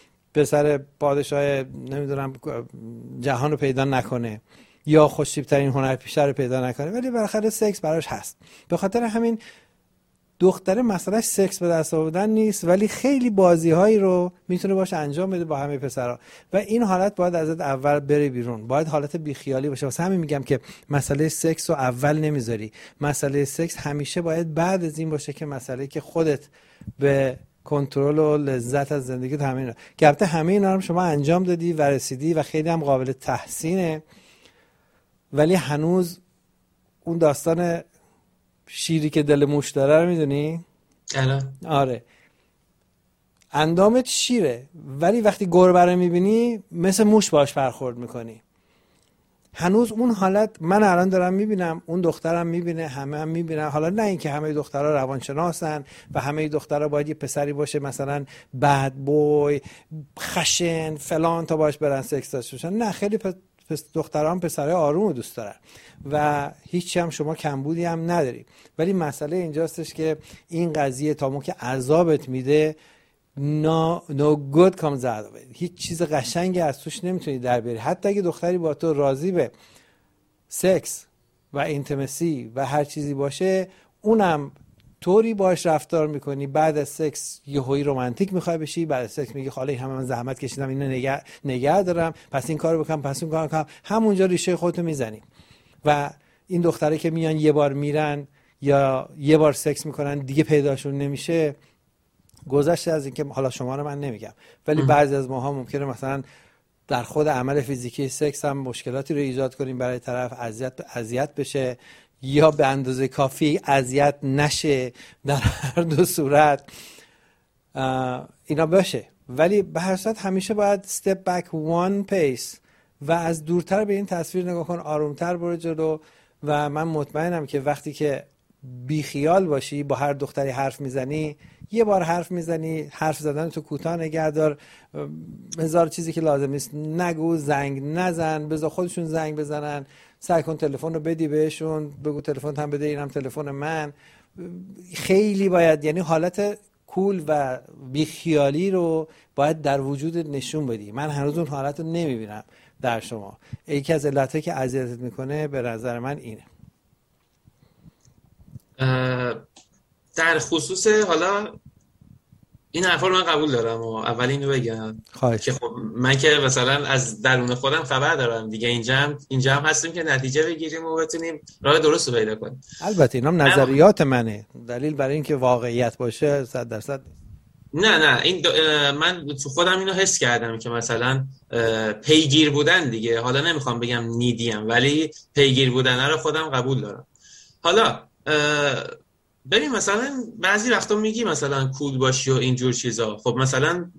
پسر پادشاه نمیدونم جهان رو پیدا نکنه یا خوشتیپ ترین هنرپیشه رو پیدا نکنه، ولی بالاخره سکس براش هست. به خاطر همین دختره مسئله سکس به دست آوردن نیست، ولی خیلی بازی‌هایی رو میتونه باشه انجام بده با همه پسرها و این حالت باید ازت اول بره بیرون، باید حالت بیخیالی باشه. واسه همین میگم که مسئله سکس رو اول نمیذاری، مسئله سکس همیشه باید بعد از این باشه که مسئله که خودت به کنترل و لذت از زندگی تامین رو که البته همه اینا رو شما انجام دادی و رسیدی و خیلی هم قابل تحسینه، ولی هنوز اون داستان شیری که دل موش داره رو میدونی؟ آره، اندامت شیره ولی وقتی گربه رو میبینی مثل موش باش برخورد میکنی. هنوز اون حالت من الان دارم میبینم، اون دخترم میبینه، همه هم میبینن. حالا نه اینکه همه دخترها روانشناسن و همه دخترها باید یه پسری باشه مثلا بد بوی خشن فلان تا باش برن سکس داشته باشن، نه، خیلی پس پس دختران پسرای آروم رو دوست دارن و هیچی هم شما کمبودی هم نداری. ولی مسئله اینجاستش که این قضیه تا موقع عذابت میده no, no good comes out of it. هیچ چیز قشنگی از توش نمیتونی در بیاری. حتی اگه دختری با تو راضی به سکس و اینتیمسی و هر چیزی باشه، اونم طوری باش رفتار میکنی بعد از سکس یهویی رمانتیک میخوای بشی، بعد از سکس میگی حالا همه من زحمت کشیدم اینو نگه نگه دارم، پس این کارو بکنم، پس اون کارو کنم، همونجا ریشه خودتو میزنی. و این دختره که میان یه بار میرن یا یه بار سکس میکنن دیگه پیداشون نمیشه، گذشته از اینکه حالا شما رو من نمیگم، ولی بعضی از ماها ممکنه مثلا در خود عمل فیزیکی سکس هم مشکلاتی رو ایجاد کنیم برای طرف، اذیت اذیت بشه یا به اندازه کافی اذیت نشه، در هر دو صورت اینا باشه. ولی به هر صورت همیشه باید step back one pace و از دورتر به این تصویر نگاه کن، آرومتر برو جلو. و من مطمئنم که وقتی که بی خیال باشی با هر دختری حرف میزنی یه بار حرف میزنی، حرف زدن تو کوتاه نگه دار، هزار چیزی که لازم نیست نگو، زنگ نزن، بذار خودشون زنگ بزنن، سعی کن تلفن رو بدی بهشون، بگو تلفن هم بده، اینم تلفن من. خیلی باید، یعنی حالت کول و بیخیالی رو باید در وجود نشون بدی. من هنوز اون حالت رو نمیبینم در شما. یکی از علتایی که اذیتت میکنه به نظر من اینه. در خصوص حالا این حرفا رو من قبول دارم و اول اینو بگم که خب من که مثلا از درون خودم خبر دارم دیگه، اینجا هم اینجا هم هستیم که نتیجه بگیریم و بتونیم راه درست رو پیدا کنیم. البته اینم نظریات منه، دلیل برای اینکه واقعیت باشه صد درصد نه نه این من تو خودم اینو حس کردم که مثلا پیگیر بودن دیگه، حالا نمیخوام بگم نیدیم ولی پیگیر بودن رو خودم قبول دارم. حالا ببین مثلا بعضی وقتا میگی مثلا کول باشی و اینجور چیزا، خب مثلا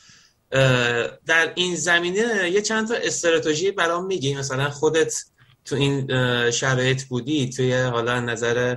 در این زمینه یه چند تا استراتژی برام میگی، مثلا خودت تو این شرایط بودی، توی حالا نظر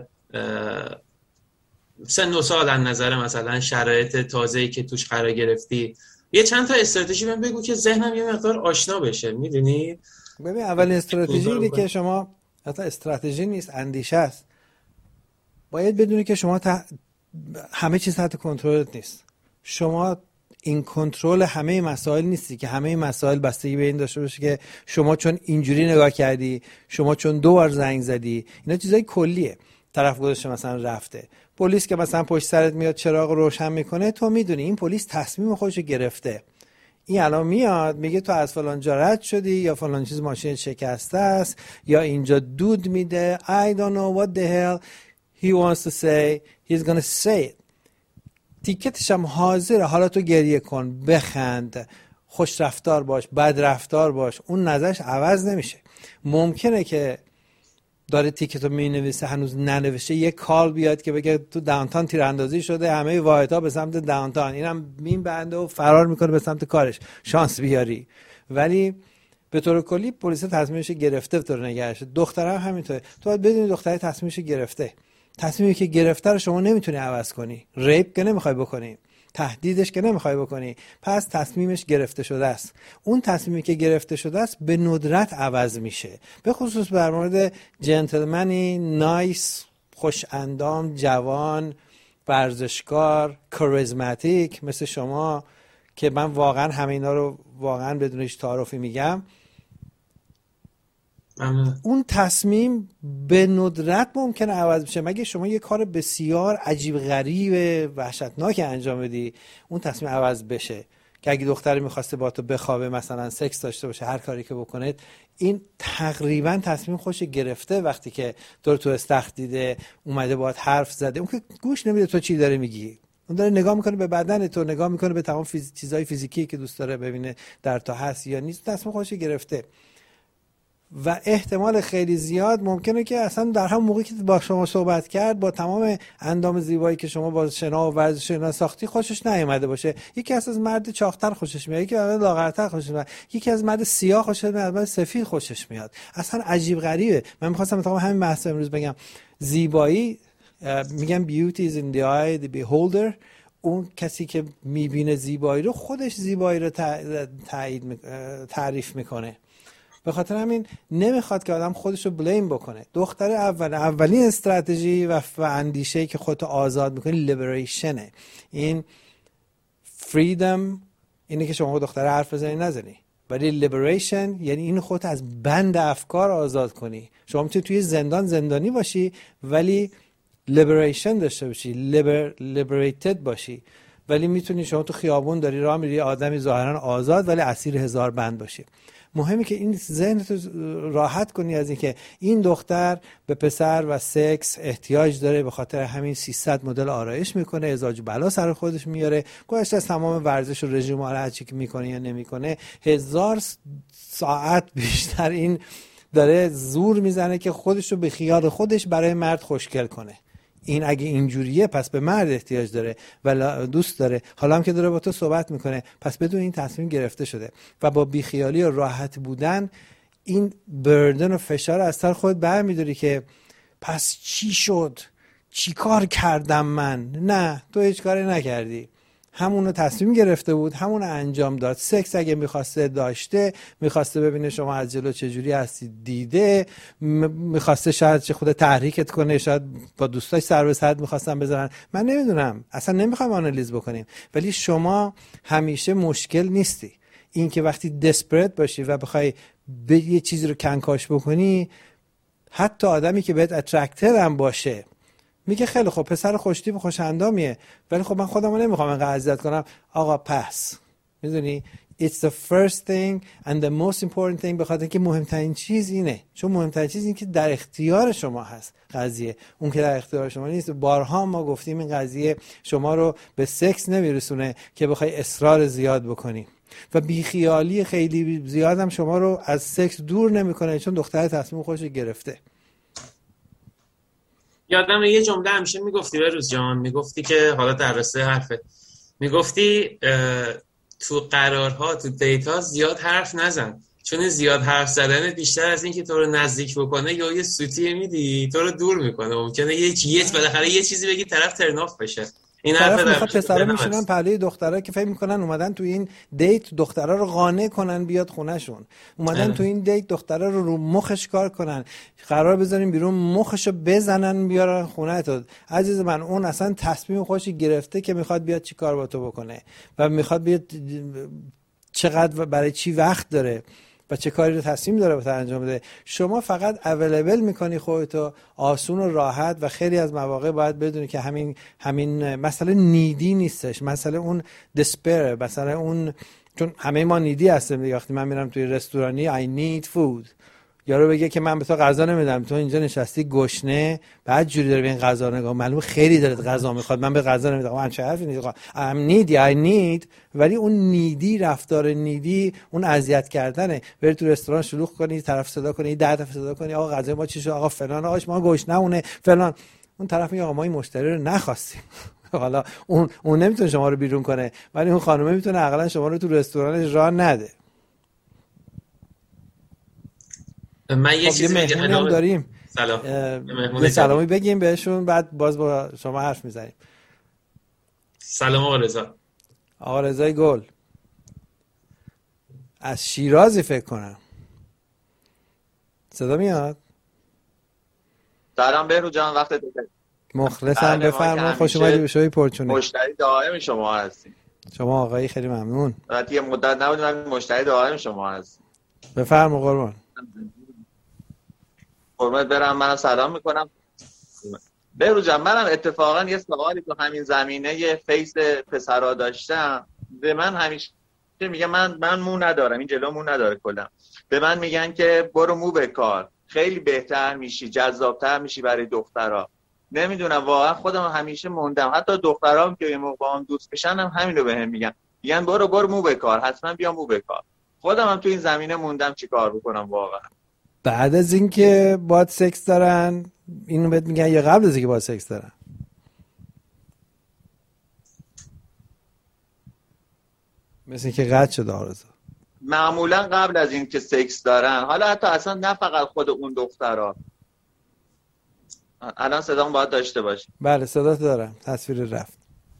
سن و سال، از نظر مثلا شرایط تازه‌ای که توش قرار گرفتی، یه چند تا استراتژی من بگو که ذهنم یه مقدار آشنا بشه. میدونی ببین اول استراتژی اینه که شما حتی استراتژی نیست، اندیشه است. باید بدونی که شما ته... همه چیز تحت کنترلت نیست. شما این کنترل همه مسائل نیستی که همه مسائل بستگی به این داشته باشه که شما چون اینجوری نگاه کردی، شما چون دو بار زنگ زدی، اینا چیزای کلیه. طرف گذاشته مثلا رفته، پلیس که مثلا پشت سرت میاد چراغ روشن میکنه، تو میدونی این پلیس تصمیم خودشو گرفته، این الان میاد میگه تو از فلان جا رد شدی یا فلان چیز ماشین شکسته است یا اینجا دود میده. I don't know what the hell he wants to say, he's gonna say it. تیکتش هم حاضره. حالا تو گریه کن، بخند، خوش رفتار باش، بد رفتار باش، اون نظرش عوض نمیشه. ممکنه که داره تیکتو مینویسه هنوز ننوشته، یه کال بیاد که بگه تو داونتاون تیراندازی شده، همه واحدها به سمت داونتاون، اینم مین بنده و فرار میکنه به سمت کارش، شانس بیاری. ولی به طور کلی پلیس تصمیمش گرفته به طور نگهش. دخترم همینطوره. تو باید بدونی دختره تصمیمش گرفته. تصمیمی که گرفته رو شما نمیتونی عوض کنی. ریپ که نمیخوای بکنی، تهدیدش که نمیخوای بکنی، پس تصمیمش گرفته شده است. اون تصمیمی که گرفته شده است به ندرت عوض میشه. به خصوص در مورد جنتلمنی نایس، خوش اندام، جوان، ورزشکار، کاریزماتیک مثل شما که من واقعا همه اینا رو واقعا بدون هیچ تعارفی میگم، اون تصمیم به ندرت ممکنه عوض بشه. مگه شما یه کار بسیار عجیب غریب وحشتناک انجام بدی اون تصمیم عوض بشه، که اگه دختری میخواسته با تو بخوابه، مثلا سکس داشته باشه، هر کاری که بکنید، این تقریبا تصمیم خوش گرفته. وقتی که تو تو استخ دیده، اومده باهات حرف زده، اون که گوش نمیده تو چی داره میگی، اون داره نگاه میکنه به بدن تو، نگاه میکنه به تمام فیز... چیزای فیزیکی که دوست داره ببینه در تو هست یا نیست. تصمیم خوش گرفته و احتمال خیلی زیاد ممکنه که اصلا در هم موقعی که با شما صحبت کرد، با تمام اندام زیبایی که شما با شنا و ورزش اینا ساختی، خوشش نیامده باشه. یکی از مرد چاق‌تر خوشش میاد، یکی از لاغرتر خوشش میاد، یکی از مرد سیاه خوشش میاد، از مرد سفید خوشش میاد. اصلا عجیب غریبه. من می‌خواستم تمام همین بحث امروز بگم، زیبایی، میگم beauty is in the eye of the beholder. اون کسی که میبینه زیبایی رو، خودش زیبایی رو تایید تعریف میکنه. به خاطر همین نمیخواد که آدم خودش رو بلیم بکنه. دختر اول اولین استراتژی و اندیشه‌ای که خودت آزاد میکنی لیبریشنه. این فریدم اینه که شما دختر حرف بزنی نزنی، ولی لیبریشن یعنی این خودت از بند افکار آزاد کنی. شما میتونی توی زندان زندانی باشی ولی لیبریشن داشته باشی، لیبر لیبریتد باشی. ولی میتونی شما تو خیابون داری راه میری، آدمی ظاهرا آزاد ولی اسیر هزار بند باشی. مهمه که این ذهنتو راحت کنی از اینکه این دختر به پسر و سکس احتیاج داره، به خاطر همین سیصد مدل آرایش میکنه، ازاج بلا سر خودش میاره، گذشته از تمام ورزش و رژیم و هر چی که میکنه یا نمیکنه، هزار ساعت بیشتر این داره زور میزنه که خودش رو به خیال خودش برای مرد خوشگل کنه. این اگه اینجوریه پس به مرد احتیاج داره و دوست داره. حالا هم که داره با تو صحبت میکنه، پس بدون این تصمیم گرفته شده و با بیخیالی و راحت بودن این بردن و فشار از سر خود برمیداری که پس چی شد؟ چی کار کردم من؟ نه، تو هیچ کاری نکردی. همونو تصمیم گرفته بود، همونو انجام داد. سکس اگه میخواسته داشته، میخواسته ببینه شما از جلو چجوری هستی دیده، میخواسته شاید چه خود تحریکت کنه، شاید با دوستاش سر به صد میخواستن بذارن، من نمیدونم، اصلا نمیخوام آنالیز بکنیم. ولی شما همیشه مشکل نیستی. این که وقتی دسپرت باشی و بخوای به یه چیزی رو کنکاش بکنی، حتی آدمی که بهت اترکتر هم باشه میگه خیلی خب پسر خوشتیپ و خوش اندامیه، ولی خب من خودمو نمیخوام اینقدر اذیت کنم، آقا پس. میدونی it's the first thing and the most important thing، بخاطر که مهمترین چیز اینه، چون مهمترین چیز این که در اختیار شما هست قضیه، اون که در اختیار شما نیست. بارها ما گفتیم این قضیه شما رو به سکس نمیرسونه که بخوای اصرار زیاد بکنی، و بیخیالی خیلی زیاد هم شما رو از سکس دور نمیکنه، چون دختر تصمیم خودش گرفته. یادم یه جمله همیشه میگفتی بروز جان، میگفتی که حالا در راسته حرفه، میگفتی تو قرارها تو دیتا زیاد حرف نزن، چون زیاد حرف زدن بیشتر از این که تو رو نزدیک بکنه یا یه سوتی میدی تو رو دور میکنه. ممکنه یه چیزی بالاخره یه چیزی بگی طرف ترناف بشه. این طرف میخواد پسرا میشونن پهلوی دخترا که فکر میکنن اومدن تو این دیت دخترا رو قانع کنن بیاد خونهشون، اومدن اه. تو این دیت دخترا رو رو مخش کار کنن، قرار بذاریم بیرون مخشو بزنن بیارن خونه تو. عزیز من، اون اصلا تصمیم خودش گرفته که میخواد بیاد چی کار با تو بکنه و میخواد بیاد چقدر برای چی وقت داره و چه کاری رو تصمیم داره بهت انجام بده. شما فقط اویلیبل میکنی خودتو، آسون و راحت، و خیلی از مواقع باید بدونی که همین همین مسئله نیدی نیستش، مسئله اون دسپر، مسئله اون، چون همه ما نیدی هستیم. وقتی من میرم توی رستورانی I need food، یارو بگه که من به تو غذا نمیدم، تو اینجا نشستی گشنه، بعد جوری داره به این غذا نگاه، معلومه خیلی دلت غذا میخواد، من به غذا نمیدم. من چه حرفی نیست، I'm needy I need. ولی اون نیدی، رفتار نیدی، اون اذیت کردنه. بری تو رستوران شلوغ کنی، طرف صدا کنی، ده دفعه صدا کنی آقا غذا ما چی شد، آقا فلان، آقا ما گشنمونه فلان. اون طرف میگه آقا ما این مشتری رو نخواستیم. حالا اون اون نمیتونه شما رو بیرون کنه، ولی اون خانومه میتونه عقلا شما رو تو رستورانش راه نده. من یه چیزی مهمونی هم داریم، سلام یه سلامی بگیم بهشون، بعد باز با شما حرف میزنیم. سلام آقا رضا. آقا رضای گل از شیرازی فکر کنم، صدا میاد؟ سلام بهرو جان، وقت بخیر. مخلصم، بفرمایید، خوش اومدید به شوی پرچونه. مشتری دائم شما هستیم. شما آقایی خیلی ممنون. البته یه مدت نبودیم، من مشتری دائم شما هستم. بفرمایید قربان. قربونت برم، منم سلام میکنم. بهرو جان، منم اتفاقا یه سوالی تو همین زمینه فیس پسرا داشتم. به من همیشه میگه من من مو ندارم، این جلو مو نداره کلا. به من میگن که برو مو بکار، خیلی بهتر میشی، جذابتر میشی برای دخترها. نمیدونم، واقعا خودم همیشه موندم، حتی دخترام که یه موقع با هم دوست بشن هم همین رو بهم میگن، میگن برو برو مو بکار، حتما بیا مو بکار. خودم هم تو این زمینه موندم چیکار بکنم واقعا. بعد از اینکه باهات سکس دارن اینو بهت میگن یا قبل از اینکه باهات سکس دارن؟ مثل اینکه قطع شده آرزو. معمولا قبل از اینکه سکس دارن، حالا حتی اصلا نه فقط خود اون دخترها. الان صدام باید داشته باشه. بله صدات دارم، تصویر رفت.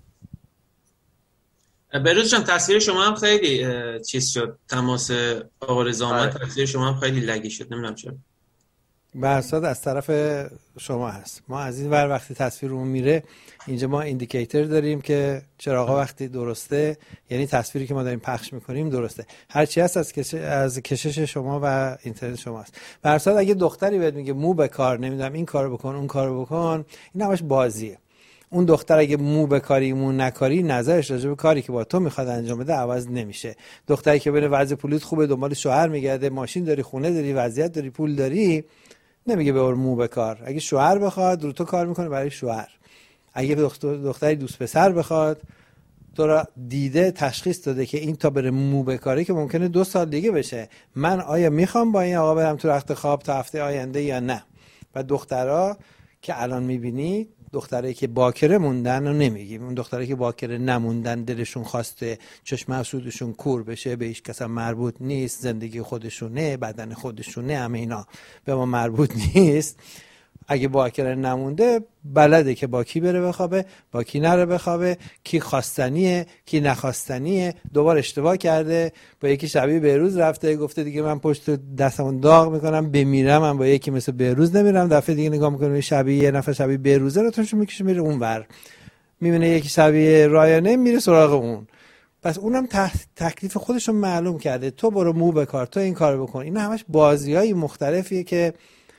بروز جان، تصویر شما هم خیلی چیز شد، تماس آقا رضا اومد، تصویر شما هم خیلی لگی شد، نمیدونم چرا. برصد از طرف شما هست. ما از این ور وقتی تصویرمون میره اینجا ما ایندیکیتور داریم که چراغا وقتی درسته، یعنی تصویری که ما داریم پخش میکنیم درسته. هر چی هست از کشش از کشش شما و اینترنت شماست. برصد اگه دختری بهت میگه مو به کار، نمیدونم این کارو بکن اون کارو بکن، این همش بازیه. اون دختر اگه مو بکاری مو نکاری، نظرش راجع به کاری که با تو میخواد انجام بده عوض نمیشه. دختری که بره وضع پولت خوبه، دنبال شوهر میگرده، ماشین داری، خونه داری، وضعیت داری، پول داری، نمیگه ببر مو بکار. اگه شوهر بخواد رو تو کار میکنه برای شوهر. اگه دختر دختری دوست پسر بخواد، تو را دیده تشخیص داده که این تا بره مو بکاره که ممکنه دو سال دیگه بشه، من آیا میخوام با این آقا برم تو رخت خواب تا هفته آینده یا نه. و دخترها که الان میبینی، دخترایی که باکره موندن رو نمیگیم، اون دخترایی که باکره نموندن، دلشون خواسته چشم حسودشون کور بشه، به هیچ کس مربوط نیست، زندگی خودشونه، بدن خودشونه، همه اینا به ما مربوط نیست، اگه باکره نمونده بلده که با کی بره بخوابه، با کی نره بخوابه، کی خواستنیه کی نخواستنیه. دوبار اشتباه کرده، با یکی شبیه بهروز رفته گفته دیگه من پشت دستمون داغ میکنم بمیرم، من با یکی مثل بهروز نمیرم. دفعه دیگه نگاه میکنه شبیه یه نفر شبیه بهروزه رو تونش میکشه میره اونور، میبینه یکی شبیه رایانه میره سراغ اون. پس اونم تکلیف خودشون معلوم کرده، تو برو مو بکار، تو این کارو بکن. اینا همش بازیای مختلفیه که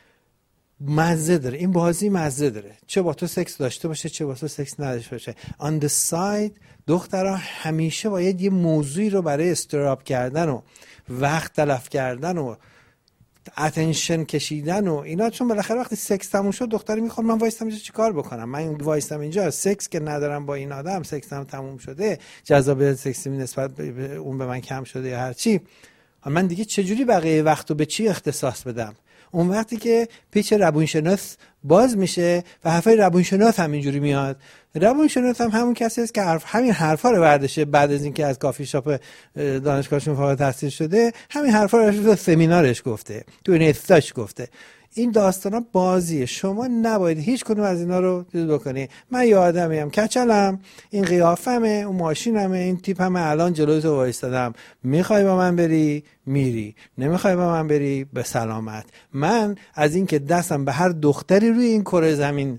مزه داره. این بازی مزه داره، چه با تو سکس داشته باشه چه با تو سکس نداشته باشه. on the side دخترها همیشه باید یه موضوعی رو برای استراب کردن و وقت تلف کردن و اتنشن کشیدن و اینا، چون بالاخره وقتی سکس تموم شد دختری میخواد من وایستم اینجا چیکار بکنم، من وایستم اینجا سکس که ندارم با این آدم، سکس هم تموم شده، جذابیت سکسی نسبت به اون به من کم شده یا هر چی، من دیگه چجوری بقیه وقتو به چی اختصاص بدم؟ اون وقتی که پیچ روانشناس باز میشه و حرفای روانشناس هم اینجوری میاد. روانشناس هم همون کسی است که حرف همین حرفا رو برداشته بعد از اینکه از کافی شاپ دانشگاهشون فارغ التحصیل شده، همین حرفا رو تو سمینارش گفته، تو این استاش گفته. این داستانا بازیه، شما نباید هیچ کدوم از اینا رو چیز بکنی. من یه آدمیم کچلم، این قیافمه، اون ماشینمه، این تیپمه، الان جلوی تو وایستادم، میخوای با من بری میری، نمیخوای با من بری به سلامت. من از این که دستم به هر دختری روی این کره زمین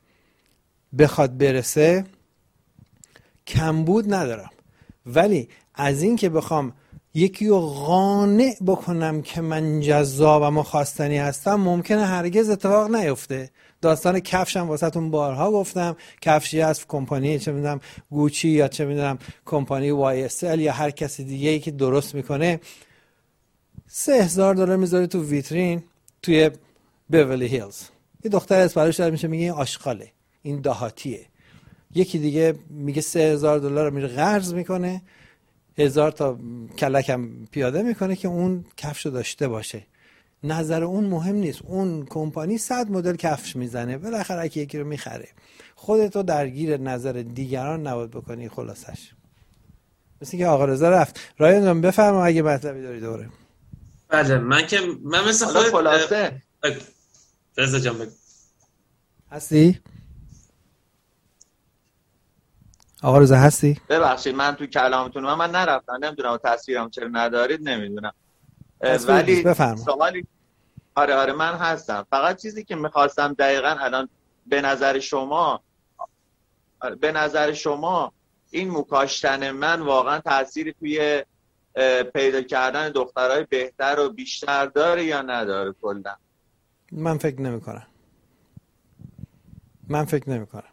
بخواد برسه کمبود ندارم، ولی از این که بخوام یکی رو قانع بکنم که من جذابم و خواستنی هستم ممکنه هرگز اتفاق نیفته. داستان کفشم واسهتون بارها گفتم، کفشی از کمپانی چه میدونم گوچی یا چه میدونم کمپانی وای اس ال یا هر کسی دیگه ای که درست میکنه، سه هزار دلار میذاره تو ویترین توی بیورلی هیلز. یه دختر اسپانیایی داره میشه میگه این آشغاله، این دهاتیه. یکی دیگه میگه سه هزار دلار رو میره قرض میکنه، هزار تا کلکم پیاده میکنه که اون کفشو داشته باشه. نظر اون مهم نیست، اون کمپانی صد مدل کفش میزنه، بالاخره یکی یکی رو میخره. خودتو درگیر نظر دیگران نباید بکنی. خلاصش مثل که آقا رضا رفت. رایان جان بفرما اگه مطلبی داری دوره. بله من که من مثل خود خلاصه رضا جان بگو. هستی؟ آقا رضا هستی؟ ببخشید من تو کلامتون من, من نرفتم، نمیدونم تصویرم چرا ندارید نمیدونم، ولی سوالی آره آره من هستم. فقط چیزی که میخواستم دقیقاً الان به نظر شما به نظر شما این مکاشتن من واقعا تأثیری توی پیدا کردن دخترای بهتر و بیشتر داره یا نداره؟ کلا من فکر نمی کنم من فکر نمی کنم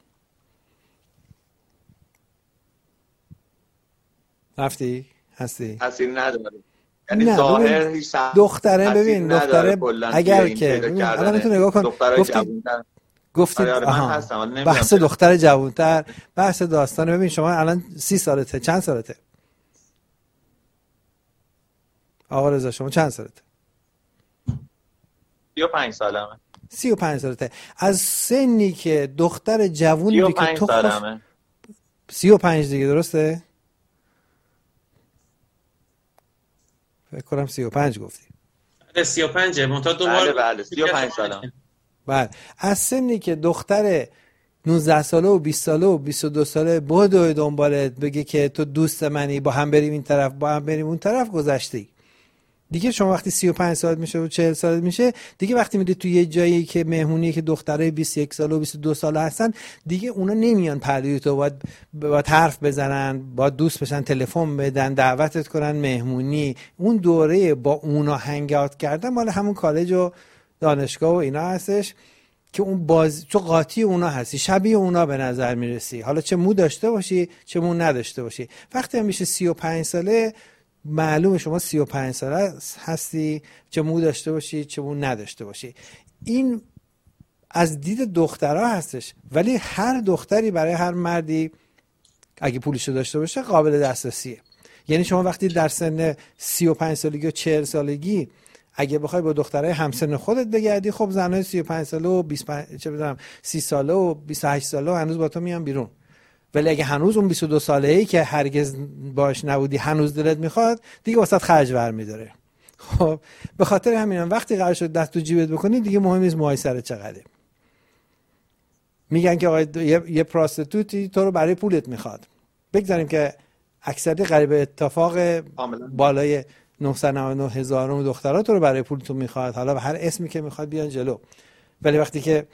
رفتی؟ هستی؟ تأثیر نداره، یعنی ظاهر هیچ دختره ببین دختره اگر که الان تو نگاه کن گفتی گفتید آره آره بحث دختر جوانتر، بحث داستان. ببین شما الان سی سالته، چند سالته آقا رضا؟ شما چند سالته؟ سی و پنج سالمه. سی و پنج سالته. از سنی که دختر جوونی که تو خوش سی و پنج دیگه درسته؟ فکر کنم سی و پنج گفتی. بله سی و پنج منتها دوباره بله بله سی و پنج سالم. بله از سنی که دختر نوزده ساله و بیست ساله و بیست و دو ساله بدوی دنبالت بگه که تو دوست منی، با هم بریم این طرف با هم بریم اون طرف، گذشتی دیگه. شما وقتی سی و پنج سالت میشه و چهل سالت میشه دیگه، وقتی میری تو یه جایی که مهمونی که دخترای بیست و یک ساله و بیست و دو ساله هستن دیگه، اونا نمیان پردوی تو، باید باید حرف بزنن، باید دوست بشن، تلفن بدن، دعوتت کنن مهمونی. اون دوره با اونا هنگات کردن مال همون کالج و دانشگاه و اینا هستش که اون باز تو قاطی اونا هستی، شبیه اونا به نظر میرسی، حالا چه مو داشته باشی چه مو نداشته باشی. وقتی هم میشه سی و پنج ساله معلومه شما سی و پنج ساله هستی، چه مو داشته باشی چه مو نداشته باشی. این از دید دخترها هستش، ولی هر دختری برای هر مردی اگه پولشو داشته باشه قابل دسترسیه. یعنی شما وقتی در سن سی و پنج سالگی و چهل سالگی اگه بخوای با دخترای همسن خودت بگردی، خب زنای سی و پنج ساله و بیست و پنج چه بدونم سی ساله و بیست و هشت ساله هنوز با تو میان بیرون. ولی اگه هنوز اون بیست و دو ساله ای که هرگز باش نبودی هنوز دلت میخواد، دیگه واسط خرج ور میداره. خب به خاطر همین وقتی قرار شد دست تو جیبت بکنی دیگه مهم نیست موهای سرت چقدره. میگن که آقای یه, یه پراستیتوتی تو رو برای پولت میخواد. بگذاریم که اکثری قریب اتفاق بالای نهصد و نود و نه هزار دخترها تو رو برای پولتون میخواد، حالا به هر اسمی که میخواد بیان جلو. ولی وقتی که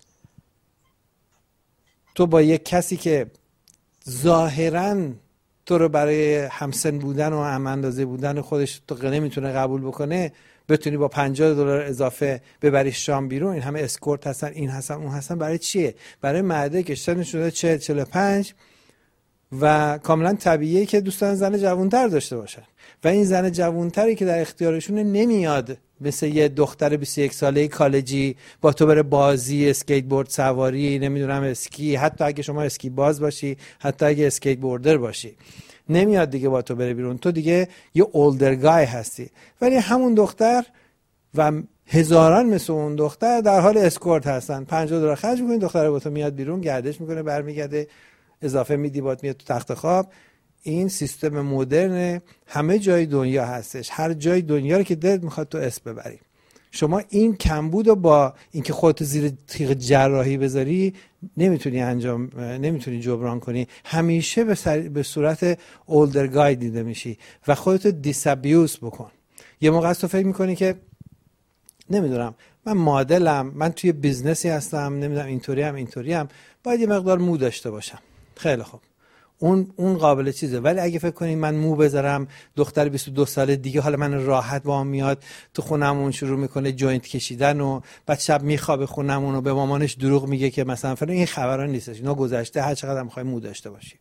تو با یک کسی که ظاهراً تو رو برای همسن بودن و هم اندازه بودن خودش تو نمیتونه قبول بکنه، بتونی با پنجاه دلار اضافه ببری شام بیرون، این همه اسکورت هستن، این هستن اون هستن، برای چیه؟ برای مرده که سنش شده چهل چهل و پنج و کاملا طبیعیه که دوستان زن جوانتر داشته باشن و این زن جوانتری که در اختیارشون نمیاد مثل یه دختر بیست و یک ساله کالجی با تو بره بازی، اسکیت بورد سواری، نمیدونم اسکی، حتی اگه شما اسکی باز باشی، حتی اگه اسکیت بوردر باشی، نمیاد دیگه با تو بره بیرون، تو دیگه یه اولدر گای هستی. ولی همون دختر و هزاران مثل اون دختر در حال اسکورت هستن، پنجاه دلار خرج می‌کنی، دختر با تو میاد بیرون، گردش میکنه، برمیگرده، اضافه میدی، بات میاد تو تخت خواب. این سیستم مدرن همه جای دنیا هستش، هر جای دنیا رو که دلت میخواد تو اسم ببری. شما این کمبود رو با اینکه خودت زیر تیغ جراحی بذاری نمیتونی انجام نمیتونی جبران کنی. همیشه به, سر... به صورت اولدر گای دیده میشی و خودت دیسابیوز بکن. یه موقع است تو فکر میکنی که نمیدونم من مدلم، من توی بیزنسی هستم، نمیدونم اینطوری هم اینطوری هم، باید یه مقدار مو داشته باشم. خیلی خوب، اون اون قابل چیزه. ولی اگه فکر کنی من مو بذارم، دختر بیست و دو ساله دیگه حالا من راحت با هم میاد تو خونمون شروع میکنه جوینت کشیدن و بعد شب میخوابه خونمون و به مامانش دروغ میگه که مثلا فلان، این خبرا نیستش، اینا گذشته. هر چقدر هم میخوای مو داشته باشی.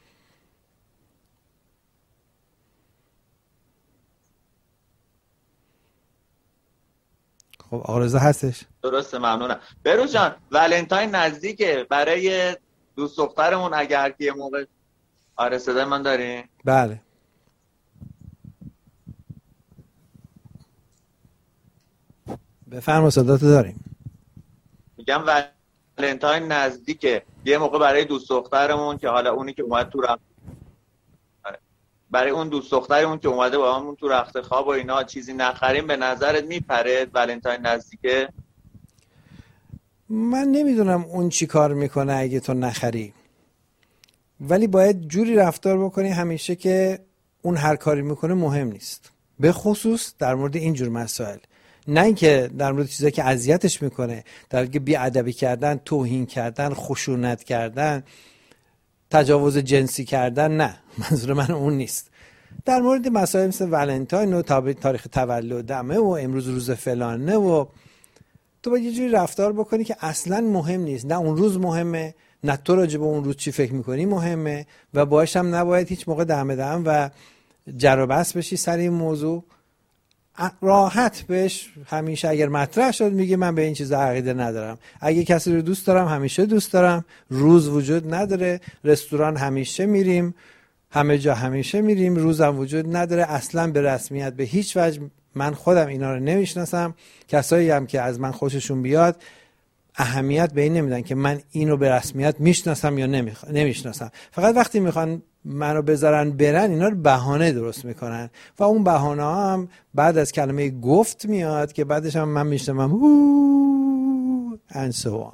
خب آقا رضا هستش؟ درسته، ممنونم. بروز جان، ولنتاین نزدیکه، برای دوست دخترمون اگر که یه موقع. آره صدای من داری؟ بله. بفرما صداتو داریم. میگم ولنتاین نزدیکه، یه موقع برای دوست دخترمون که حالا اونی که اومد تو رخت برای اون دوست دخترمون که اومده با همون تو رخت خواب و اینا چیزی نخریم، به نظرت میپره ولنتاین نزدیکه؟ من نمیدونم اون چی کار میکنه اگه تو نخری، ولی باید جوری رفتار بکنی همیشه که اون هر کاری میکنه مهم نیست، به خصوص در مورد اینجور مسائل. نه اینکه در مورد چیزایی که اذیتش میکنه، در مورد بی‌ادبی کردن، توهین کردن، خشونت کردن، تجاوز جنسی کردن، نه، منظور من اون نیست. در مورد مسائل مثل ولنتاین و تاریخ تولدمه و امروز روز فلانه و تو باید یه جوری رفتار بکنی که اصلا مهم نیست. نه اون روز مهمه، نه تو راجع به اون روز چی فکر میکنی مهمه و باهاش هم نباید هیچ موقع دم دم و جر و بحث بشی سر این موضوع. راحت بهش همیشه اگر مطرح شد میگه من به این چیزا عقیده ندارم. اگه کسی رو دوست دارم همیشه دوست دارم، روز وجود نداره، رستوران همیشه میریم، همه جا همیشه میریم، روزم وجود نداره. اصلا به رسمیت به هیچ وجه من خودم اینا رو نمیشناسم. کسایی هم که از من خوششون بیاد اهمیت به این نمیدن که من اینو به رسمیت میشناسم یا نمیخ... نمیشناسم. فقط وقتی میخوان منو بذارن برن اینا رو بهانه درست میکنن و اون بهانه ها هم بعد از کلمه گفت میاد که بعدش هم من میشنم اوه and so on.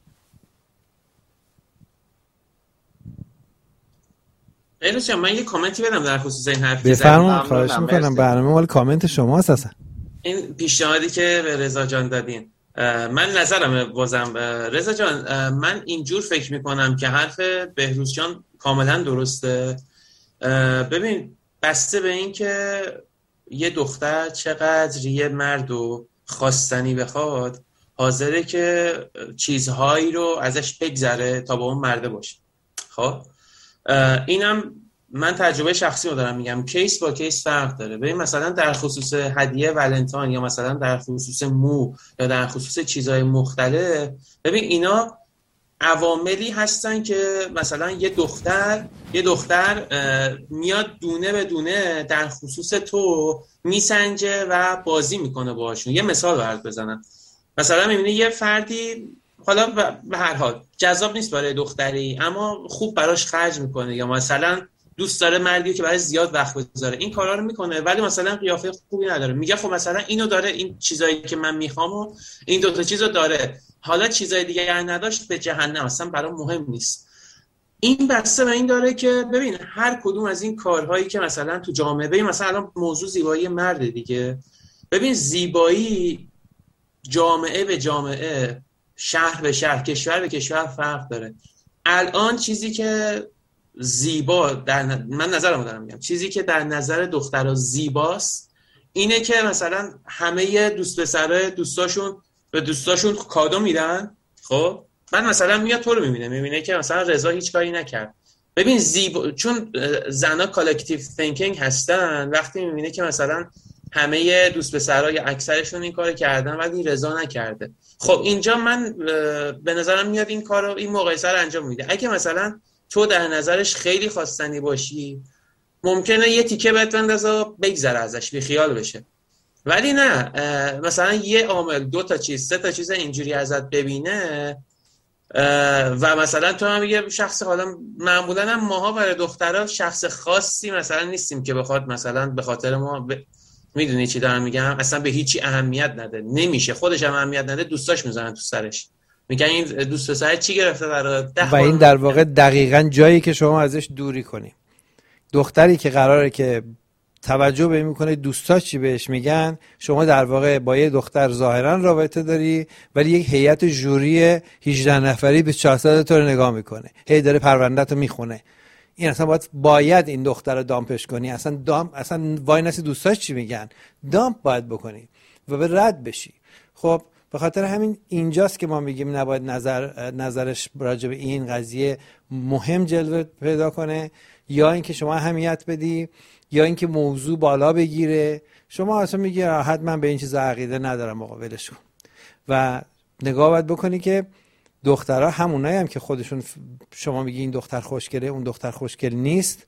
ایروز من یه کامنتی بدم در خصوص این حرف. بفرمایید، خواهش میکنم. برنامه مال کامنت شماست اصلا. این پیشنهادی که به رضا جان دادین، من نظرمه بازم. رضا جان، من اینجور فکر میکنم که حرف بهروز جان کاملا درسته. ببین، بسته به این که یه دختر چقدر یه مرد و خواستنی بخواد، حاضره که چیزهایی رو ازش بگذره تا با اون مرده باشه. خب اینم من تجربه شخصی رو دارم میگم، کیس با کیس فرق داره. ببین مثلا در خصوص هدیه ولنتاین یا مثلا در خصوص مو یا در خصوص چیزهای مختلف، ببین اینا عواملی هستن که مثلا یه دختر یه دختر میاد دونه به دونه در خصوص تو میسنجه و بازی میکنه باهاشون. یه مثال برات بزنم، مثلا میبینی یه فردی حالا به هر حال جذاب نیست برای دختری اما خوب براش خرج میکنه، یا مثلا دوست داره مردی که برای زیاد وقت بذاره، این کارا رو میکنه ولی مثلا قیافه خوبی نداره، میگه خب مثلا اینو داره، این چیزایی که من میخوام و این دو تا چیزو داره، حالا چیزای دیگه نداشت به جهنم، اصلا برام مهم نیست. این بسته به این داره که ببین هر کدوم از این کارهایی که مثلا تو جامعه، ببین مثلا الان موضوع زیبایی مرد دیگه، ببین زیبایی جامعه به جامعه، شهر به شهر، کشور به کشور فرق داره. الان چیزی که زیبا در ن... من نظرم دارم میگم، چیزی که در نظر دخترها زیباست اینه که مثلا همه دوست پسرای دوستاشون به دوستاشون کادو میدن، خب بعد مثلا میاد تو رو میبینه میبینه که مثلا رضا هیچ کاری نکرد. ببین زیبا، چون زنا کالکتیو تینکینگ هستن، وقتی میبینه که مثلا همه دوست پسرها یا اکثرشون این کارو کردن ولی این رضا نکرده، خب اینجا من به نظرم میاد این کارو، این مقایسه رو انجام میده. اگه مثلا تو در نظرش خیلی خواستنی باشی ممکنه یه تیکه بهت بندازه بگذره ازش، بی خیال بشه، ولی نه مثلا یه عامل دو تا چیز سه تا چیز اینجوری ازت ببینه و مثلا تو هم میگه شخص، حالا معمولا هم ماها برای دخترها شخص خاصی مثلا نیستیم که بخواد مثلا به خاطر ما ب... میدونی چی دارم میگم، اصلا به هیچی اهمیت نده، نمیشه، خودش هم اهمیت نده، دوستاش میزنن تو سرش، میگن این دوست سر چی گرفته برای و این در واقع دقیقاً جایی که شما ازش دوری کنی. دختری که قراره که توجه به این میکنه دوستاش چی بهش میگن، شما در واقع با یه دختر ظاهرا رابطه داری ولی یک هیئت ژوری هجده نفری بیست و چهار ساعته تو رو نگاه میکنه، هی داره پرونده‌تو میخونه. این اصلا باید باید این دختر رو دامپش کنی، اصلا دام اصلا وای نسی دوستاش چی میگن، دامپ باید بکنی و به رد بشی. خب به خاطر همین اینجاست که ما میگیم نباید نظر نظرش راجع به این قضیه مهم جلوه پیدا کنه، یا اینکه شما اهمیت بدی، یا اینکه موضوع بالا بگیره. شما اصلا میگی راحت من به این چیزا عقیده ندارم، آقا ولش کن. و نگاه باید بکنی که دخترها همونایی هم که خودشون شما میگی این دختر خوشگله اون دختر خوشگل نیست،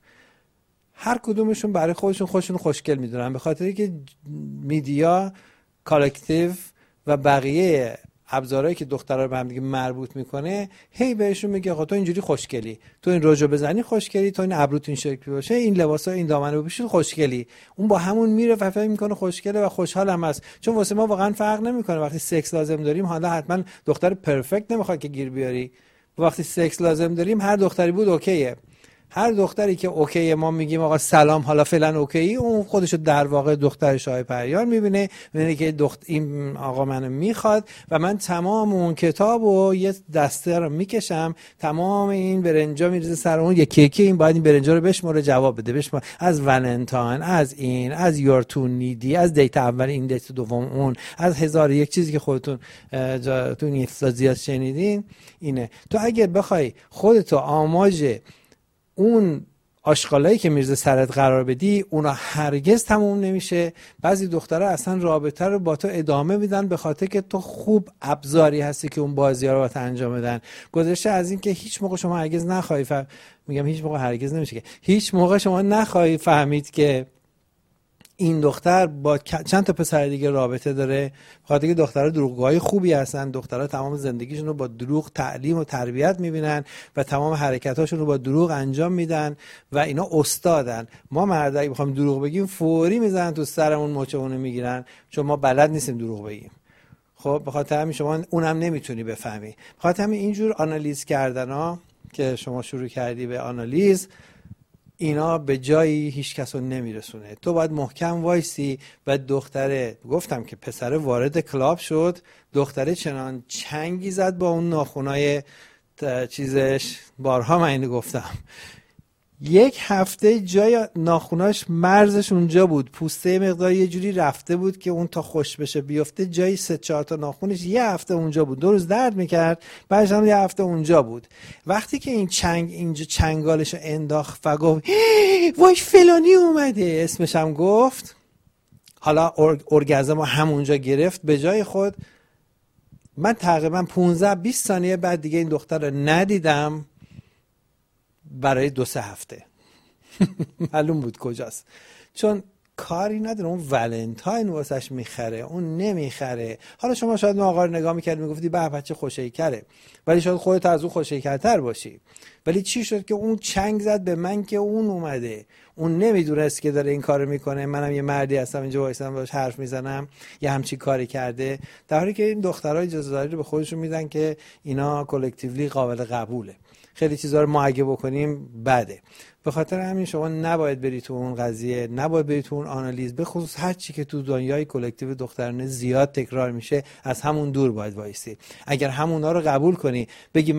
هر کدومشون برای خودشون خودشون خوشگل میدونن، به خاطری که میدیا کالکتیو و بقیه ابزارهایی که دخترها رو به هم دیگه مربوط میکنه هی بهشون میگه آقا تو اینجوری خوشگلی، تو این رژو بزنی خوشگلی، تو این ابروت این شکلی باشه، این لباسا این دامنه بپوشی خوشگلی. اون با همون میره و فکر میکنه خوشگله و خوشحالم است. چون واسه ما واقعا فرق نمیکنه وقتی سکس لازم داریم، حالا حتما دختر پرفکت نمیخواد که گیر بیاری، وقتی سکس لازم داریم هر دختری بود اوکیه. هر دختری که اوکی ما میگیم آقا سلام حالا فعلا اوکی، اون خودشو در واقع دختر شاه پریان میبینه، میبینه که دخت این آقا منو میخواد و من تمام اون کتابو یه دسته رو میکشم، تمام این برنجا میریزه سر اون، یه کیکی این باید این برنجا رو بشماره جواب بده، بشماره از ولنتاین، از این، از یور تو نیدی، از دیت اول این، دیت دوم اون، از هزار یک چیزی که خودتون تو این افتازیات شنیدین اینه. تو اگر بخوای خودتو آماج اون آشغالایی که میرزه سرت قرار بدی، اونا هرگز تموم نمیشه. بعضی دخترها اصلا رابطه رو با تو ادامه میدن به خاطر که تو خوب ابزاری هستی که اون بازی‌ها رو با تو انجام بدن. گذشته از این که هیچ موقع شما هرگز نخواهی فهم... میگم هیچ موقع هرگز نمیشه که هیچ موقع شما نخواهی فهمید که این دختر با چند تا پسر دیگه رابطه داره، بخاطر که دخترها دروغگوهای خوبی هستن. دخترها تمام زندگیشون رو با دروغ تعلیم و تربیت میبینن و تمام حرکتاشون رو با دروغ انجام میدن و اینا استادن. ما مردایی اگه بخوام دروغ بگیم فوری میزنن تو سرمون، مچمون میگیرن، چون ما بلد نیستیم دروغ بگیم. خب بخاطر همین شما اونم نمیتونی بفهمی. بخاطر همین اینجور آنالیز کردنا که شما شروع کردی به آنالیز، اینا به جایی هیچ کس رو نمیرسونه. تو باید محکم وایسی و دختره، گفتم که پسره وارد کلاب شد، دختره چنان چنگی زد با اون ناخونای چیزش، بارها من اینو گفتم، یک هفته جای ناخوناش مرزش اونجا بود، پوسته مقدار یه جوری رفته بود که اون تا خوش بشه بیفته، جای سه چهار تا ناخونش یه هفته اونجا بود، دو روز درد میکرد، بعدش هم یه هفته اونجا بود. وقتی که این چنگ اینجا چنگالشو انداخت و گفت وای فلانی اومده، اسمش هم گفت، حالا ارگزم همونجا گرفت به جای خود. من تقریبا پانزده بیست ثانیه بعد دیگه این دختر رو ندیدم برای دو سه هفته. معلوم بود کجاست، چون کاری نداره، اون ولنتاین واسش میخره، اون نمیخره. حالا شما شاید اون آقا رو نگاه میکردی میگفتی به بچه خوشه‌ایکره، ولی شاید خودت از اون خوشه‌ایکرتر باشی. ولی چی شد که اون چنگ زد به من که اون اومده، اون نمیدونست که داره این کارو میکنه، منم یه مردی هستم اینجا وایسادم باهاش حرف میزنم، یه همچی کاری کرده، در حالی که این دخترها اجازه‌داری رو به خودشون میدن که اینا کلکتیولی قابل قبوله. خیلی چیزا رو ما اگه بکنیم بده. به خاطر همین شما نباید بری تو اون قضیه، نباید بری تو اون آنالیز، به خصوص هر چی که تو دنیای کلکتیو دخترانه زیاد تکرار میشه از همون دور باید وایسی. اگر همونا رو قبول کنی بگی